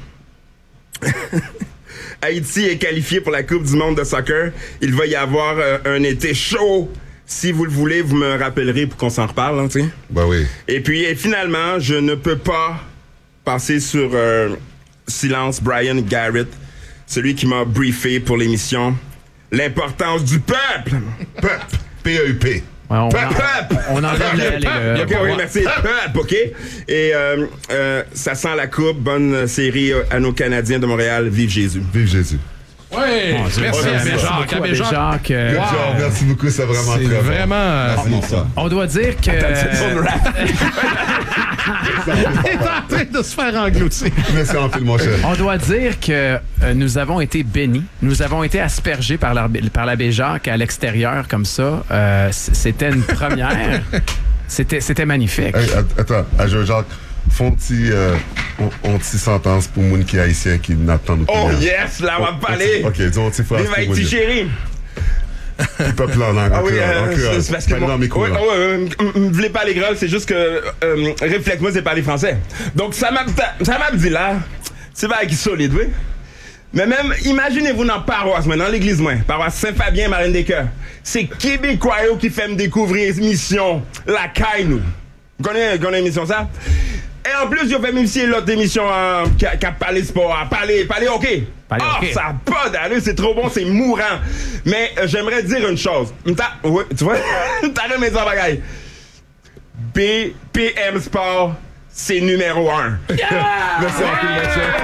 Haïti est qualifié pour la Coupe du monde de soccer. Il va y avoir euh, un été chaud. Si vous le voulez, vous me rappellerez pour qu'on s'en reparle. Hein, tu sais. Ben oui. Et puis, et finalement, je ne peux pas passer sur euh, silence Brian Garrett, celui qui m'a briefé pour l'émission. L'importance du peuple. Peuple. P E U P. Ouais, on, peuple, peuple! On enlève le... le, le OK, oui, merci. Peuple, OK? Et euh, euh, ça sent la coupe. Bonne série à nos Canadiens de Montréal. Vive Jésus. Vive Jésus. Oui, bon, merci à Béjacques. À Béjacques. Wow. Merci beaucoup, c'est vraiment c'est très vraiment, bon. Vraiment... On, on doit dire que... Il est en train de se faire engloutir. Merci en film, mon cher. On doit dire que euh, nous avons été bénis. Nous avons été aspergés par la, par la Béjacques à l'extérieur comme ça. Euh, c'était une première. C'était, c'était magnifique. Hey, attends, à Jacques, font-ils euh, on, on sentence pour moun qui est haïtien qui n'attend nous. Oh yes, là on va parler. OK, disons-tu phrase. Vive Haïti, chérie. Le peuple en anglais. Ah oui, euh, c'est, c'est parce que mon... oui, oui, oui, vous voulez parler grave, c'est juste que euh, réflexe-moi, c'est parler français. Donc ça m'a, ça m'a dit là, c'est pas qui solide, oui. Mais même, imaginez-vous dans la paroisse, moi, dans l'église, moi, paroisse Saint-Fabien, Marine des Cœurs. C'est Québécois qui fait me découvrir émission La Caille, nous. Vous connaissez, connaissez l'émission ça? Et en plus, j'ai fait même si l'autre émission euh, qui, a, qui a parlé sport, a parlé, parlé hockey. Parlé oh, hockey. Ça n'a pas d'allure, c'est trop bon, c'est mourant. Mais euh, j'aimerais dire une chose. Ouais, tu vois, t'as remis ça bagaille. B P M Sport, c'est numéro un. Yeah! Merci en film,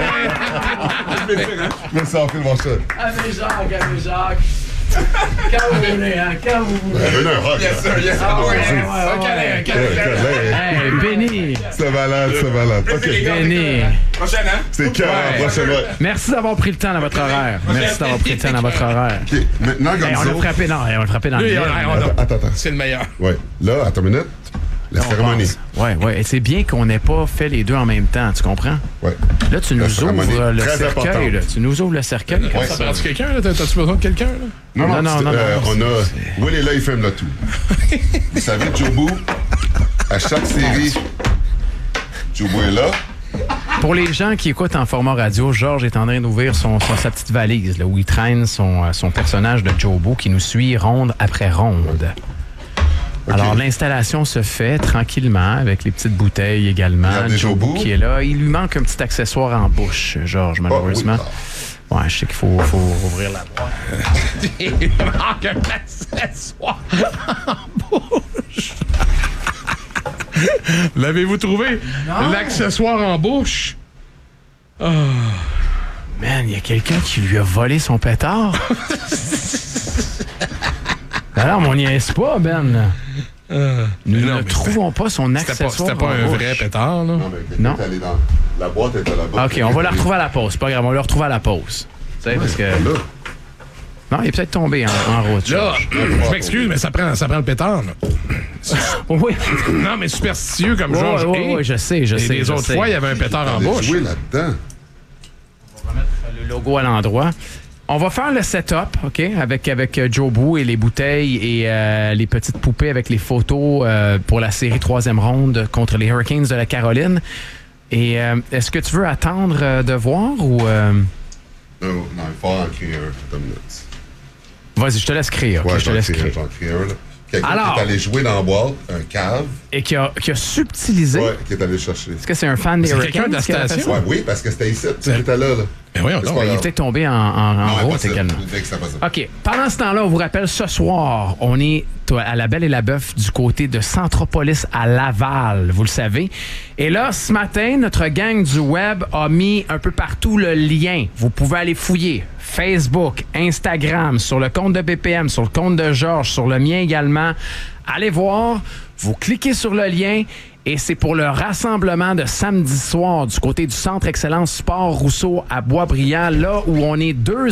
mon cher. Merci en film, mon cher. Allez, Jacques, allez, Jacques. Quand vous voulez, hein, quand vous voulez. Venez un rock. Yes, sir, yes, sir. Ah ouais, ouais, ouais. Un câlin, Hey, Benny. C'est malade, c'est malade. OK. Benny. Prochaine, hein? C'est cœur, ouais. prochaine, ouais. Merci d'avoir pris le temps dans votre horaire. Merci d'avoir pris le temps dans votre horaire. OK, maintenant, comme hey, on l'a frappé, non, on l'a frappé dans le oui, vide. Attends, attends. C'est le meilleur. Ouais. Là, attends une minute. La on cérémonie. Pense. Ouais, ouais. Et c'est bien qu'on n'ait pas fait les deux en même temps, tu comprends? Ouais. Là, tu nous ouvres le cercueil. Là. Tu nous ouvres le cercueil. Ouais, ça prend-tu quelqu'un? Là? T'as-tu besoin de quelqu'un? Là? Non, non, non. non, non, euh, non on a... Will est là, il filme le tout. Vous savez, Jobo, à chaque série, Jobo est là. Pour les gens qui écoutent en format radio, Georges est en train d'ouvrir son, son, sa petite valise là, où il traîne son, son personnage de Jobo qui nous suit ronde après ronde. Okay. Alors, l'installation se fait tranquillement avec les petites bouteilles également. Jobo qui est là. Il lui manque un petit accessoire en bouche, Georges, malheureusement. Oh, oui. Ouais, je sais qu'il faut, faut ouvrir la boîte. Il manque un accessoire en bouche. L'avez-vous trouvé? Non. L'accessoire en bouche. Oh. Man, il y a quelqu'un qui lui a volé son pétard. Alors, on n'y est pas, Ben. Euh, Nous non, ne trouvons pas son C'était accessoire. pas, c'était pas en un bouche. vrai pétard, là. Non, mais Non. t'es allé dans... La boîte était là-bas. OK, on va la retrouver à la pause. C'est pas grave, on va la retrouver à la pause. Tu sais, parce que... Là. Non, il est peut-être tombé en, en route. Là, je m'excuse, mais ça prend, ça prend le pétard, là. Oui. Non, mais superstitieux comme Ouais, Georges ouais, est. ouais, je sais, je Et sais. les je autres sais. fois, il y avait un pétard en T'allais bouche. jouer là-dedans. On va remettre le logo à l'endroit. On va faire le setup, OK, avec, avec euh, Joe Boo et les bouteilles et euh, les petites poupées avec les photos euh, pour la série troisième ronde contre les Hurricanes de la Caroline. Et euh, est-ce que tu veux attendre euh, de voir ou... euh, Non, non, il faut en créer un. Attends une minute. Vas-y, je te laisse créer. OK, Ouais, je te j'en laisse crée un, créer. j'en crée un, là. Quelqu'un Alors- qui est allé jouer dans la boîte, un cave. Et qui a, qui a subtilisé. Ouais, qui est allé chercher. Est-ce que c'est un fan des C'est Hurricanes? quelqu'un de la qui a fait station? ça? Ouais, oui, parce que c'était ici. Tu étais là, là. Ben voyons C'est donc. pas Il est grave. peut-être tombé en, en, en Non, route impossible. également. Je disais que c'était pas ça. OK. Pendant ce temps-là, on vous rappelle, ce soir, on est à la Belle et la Bœuf du côté de Centropolis à Laval, vous le savez. Et là, ce matin, notre gang du web a mis un peu partout le lien. Vous pouvez aller fouiller Facebook, Instagram, sur le compte de B P M, sur le compte de Georges, sur le mien également. Allez voir, vous cliquez sur le lien et c'est pour le rassemblement de samedi soir du côté du Centre Excellence Sport Rousseau à Boisbriand, là où on est deux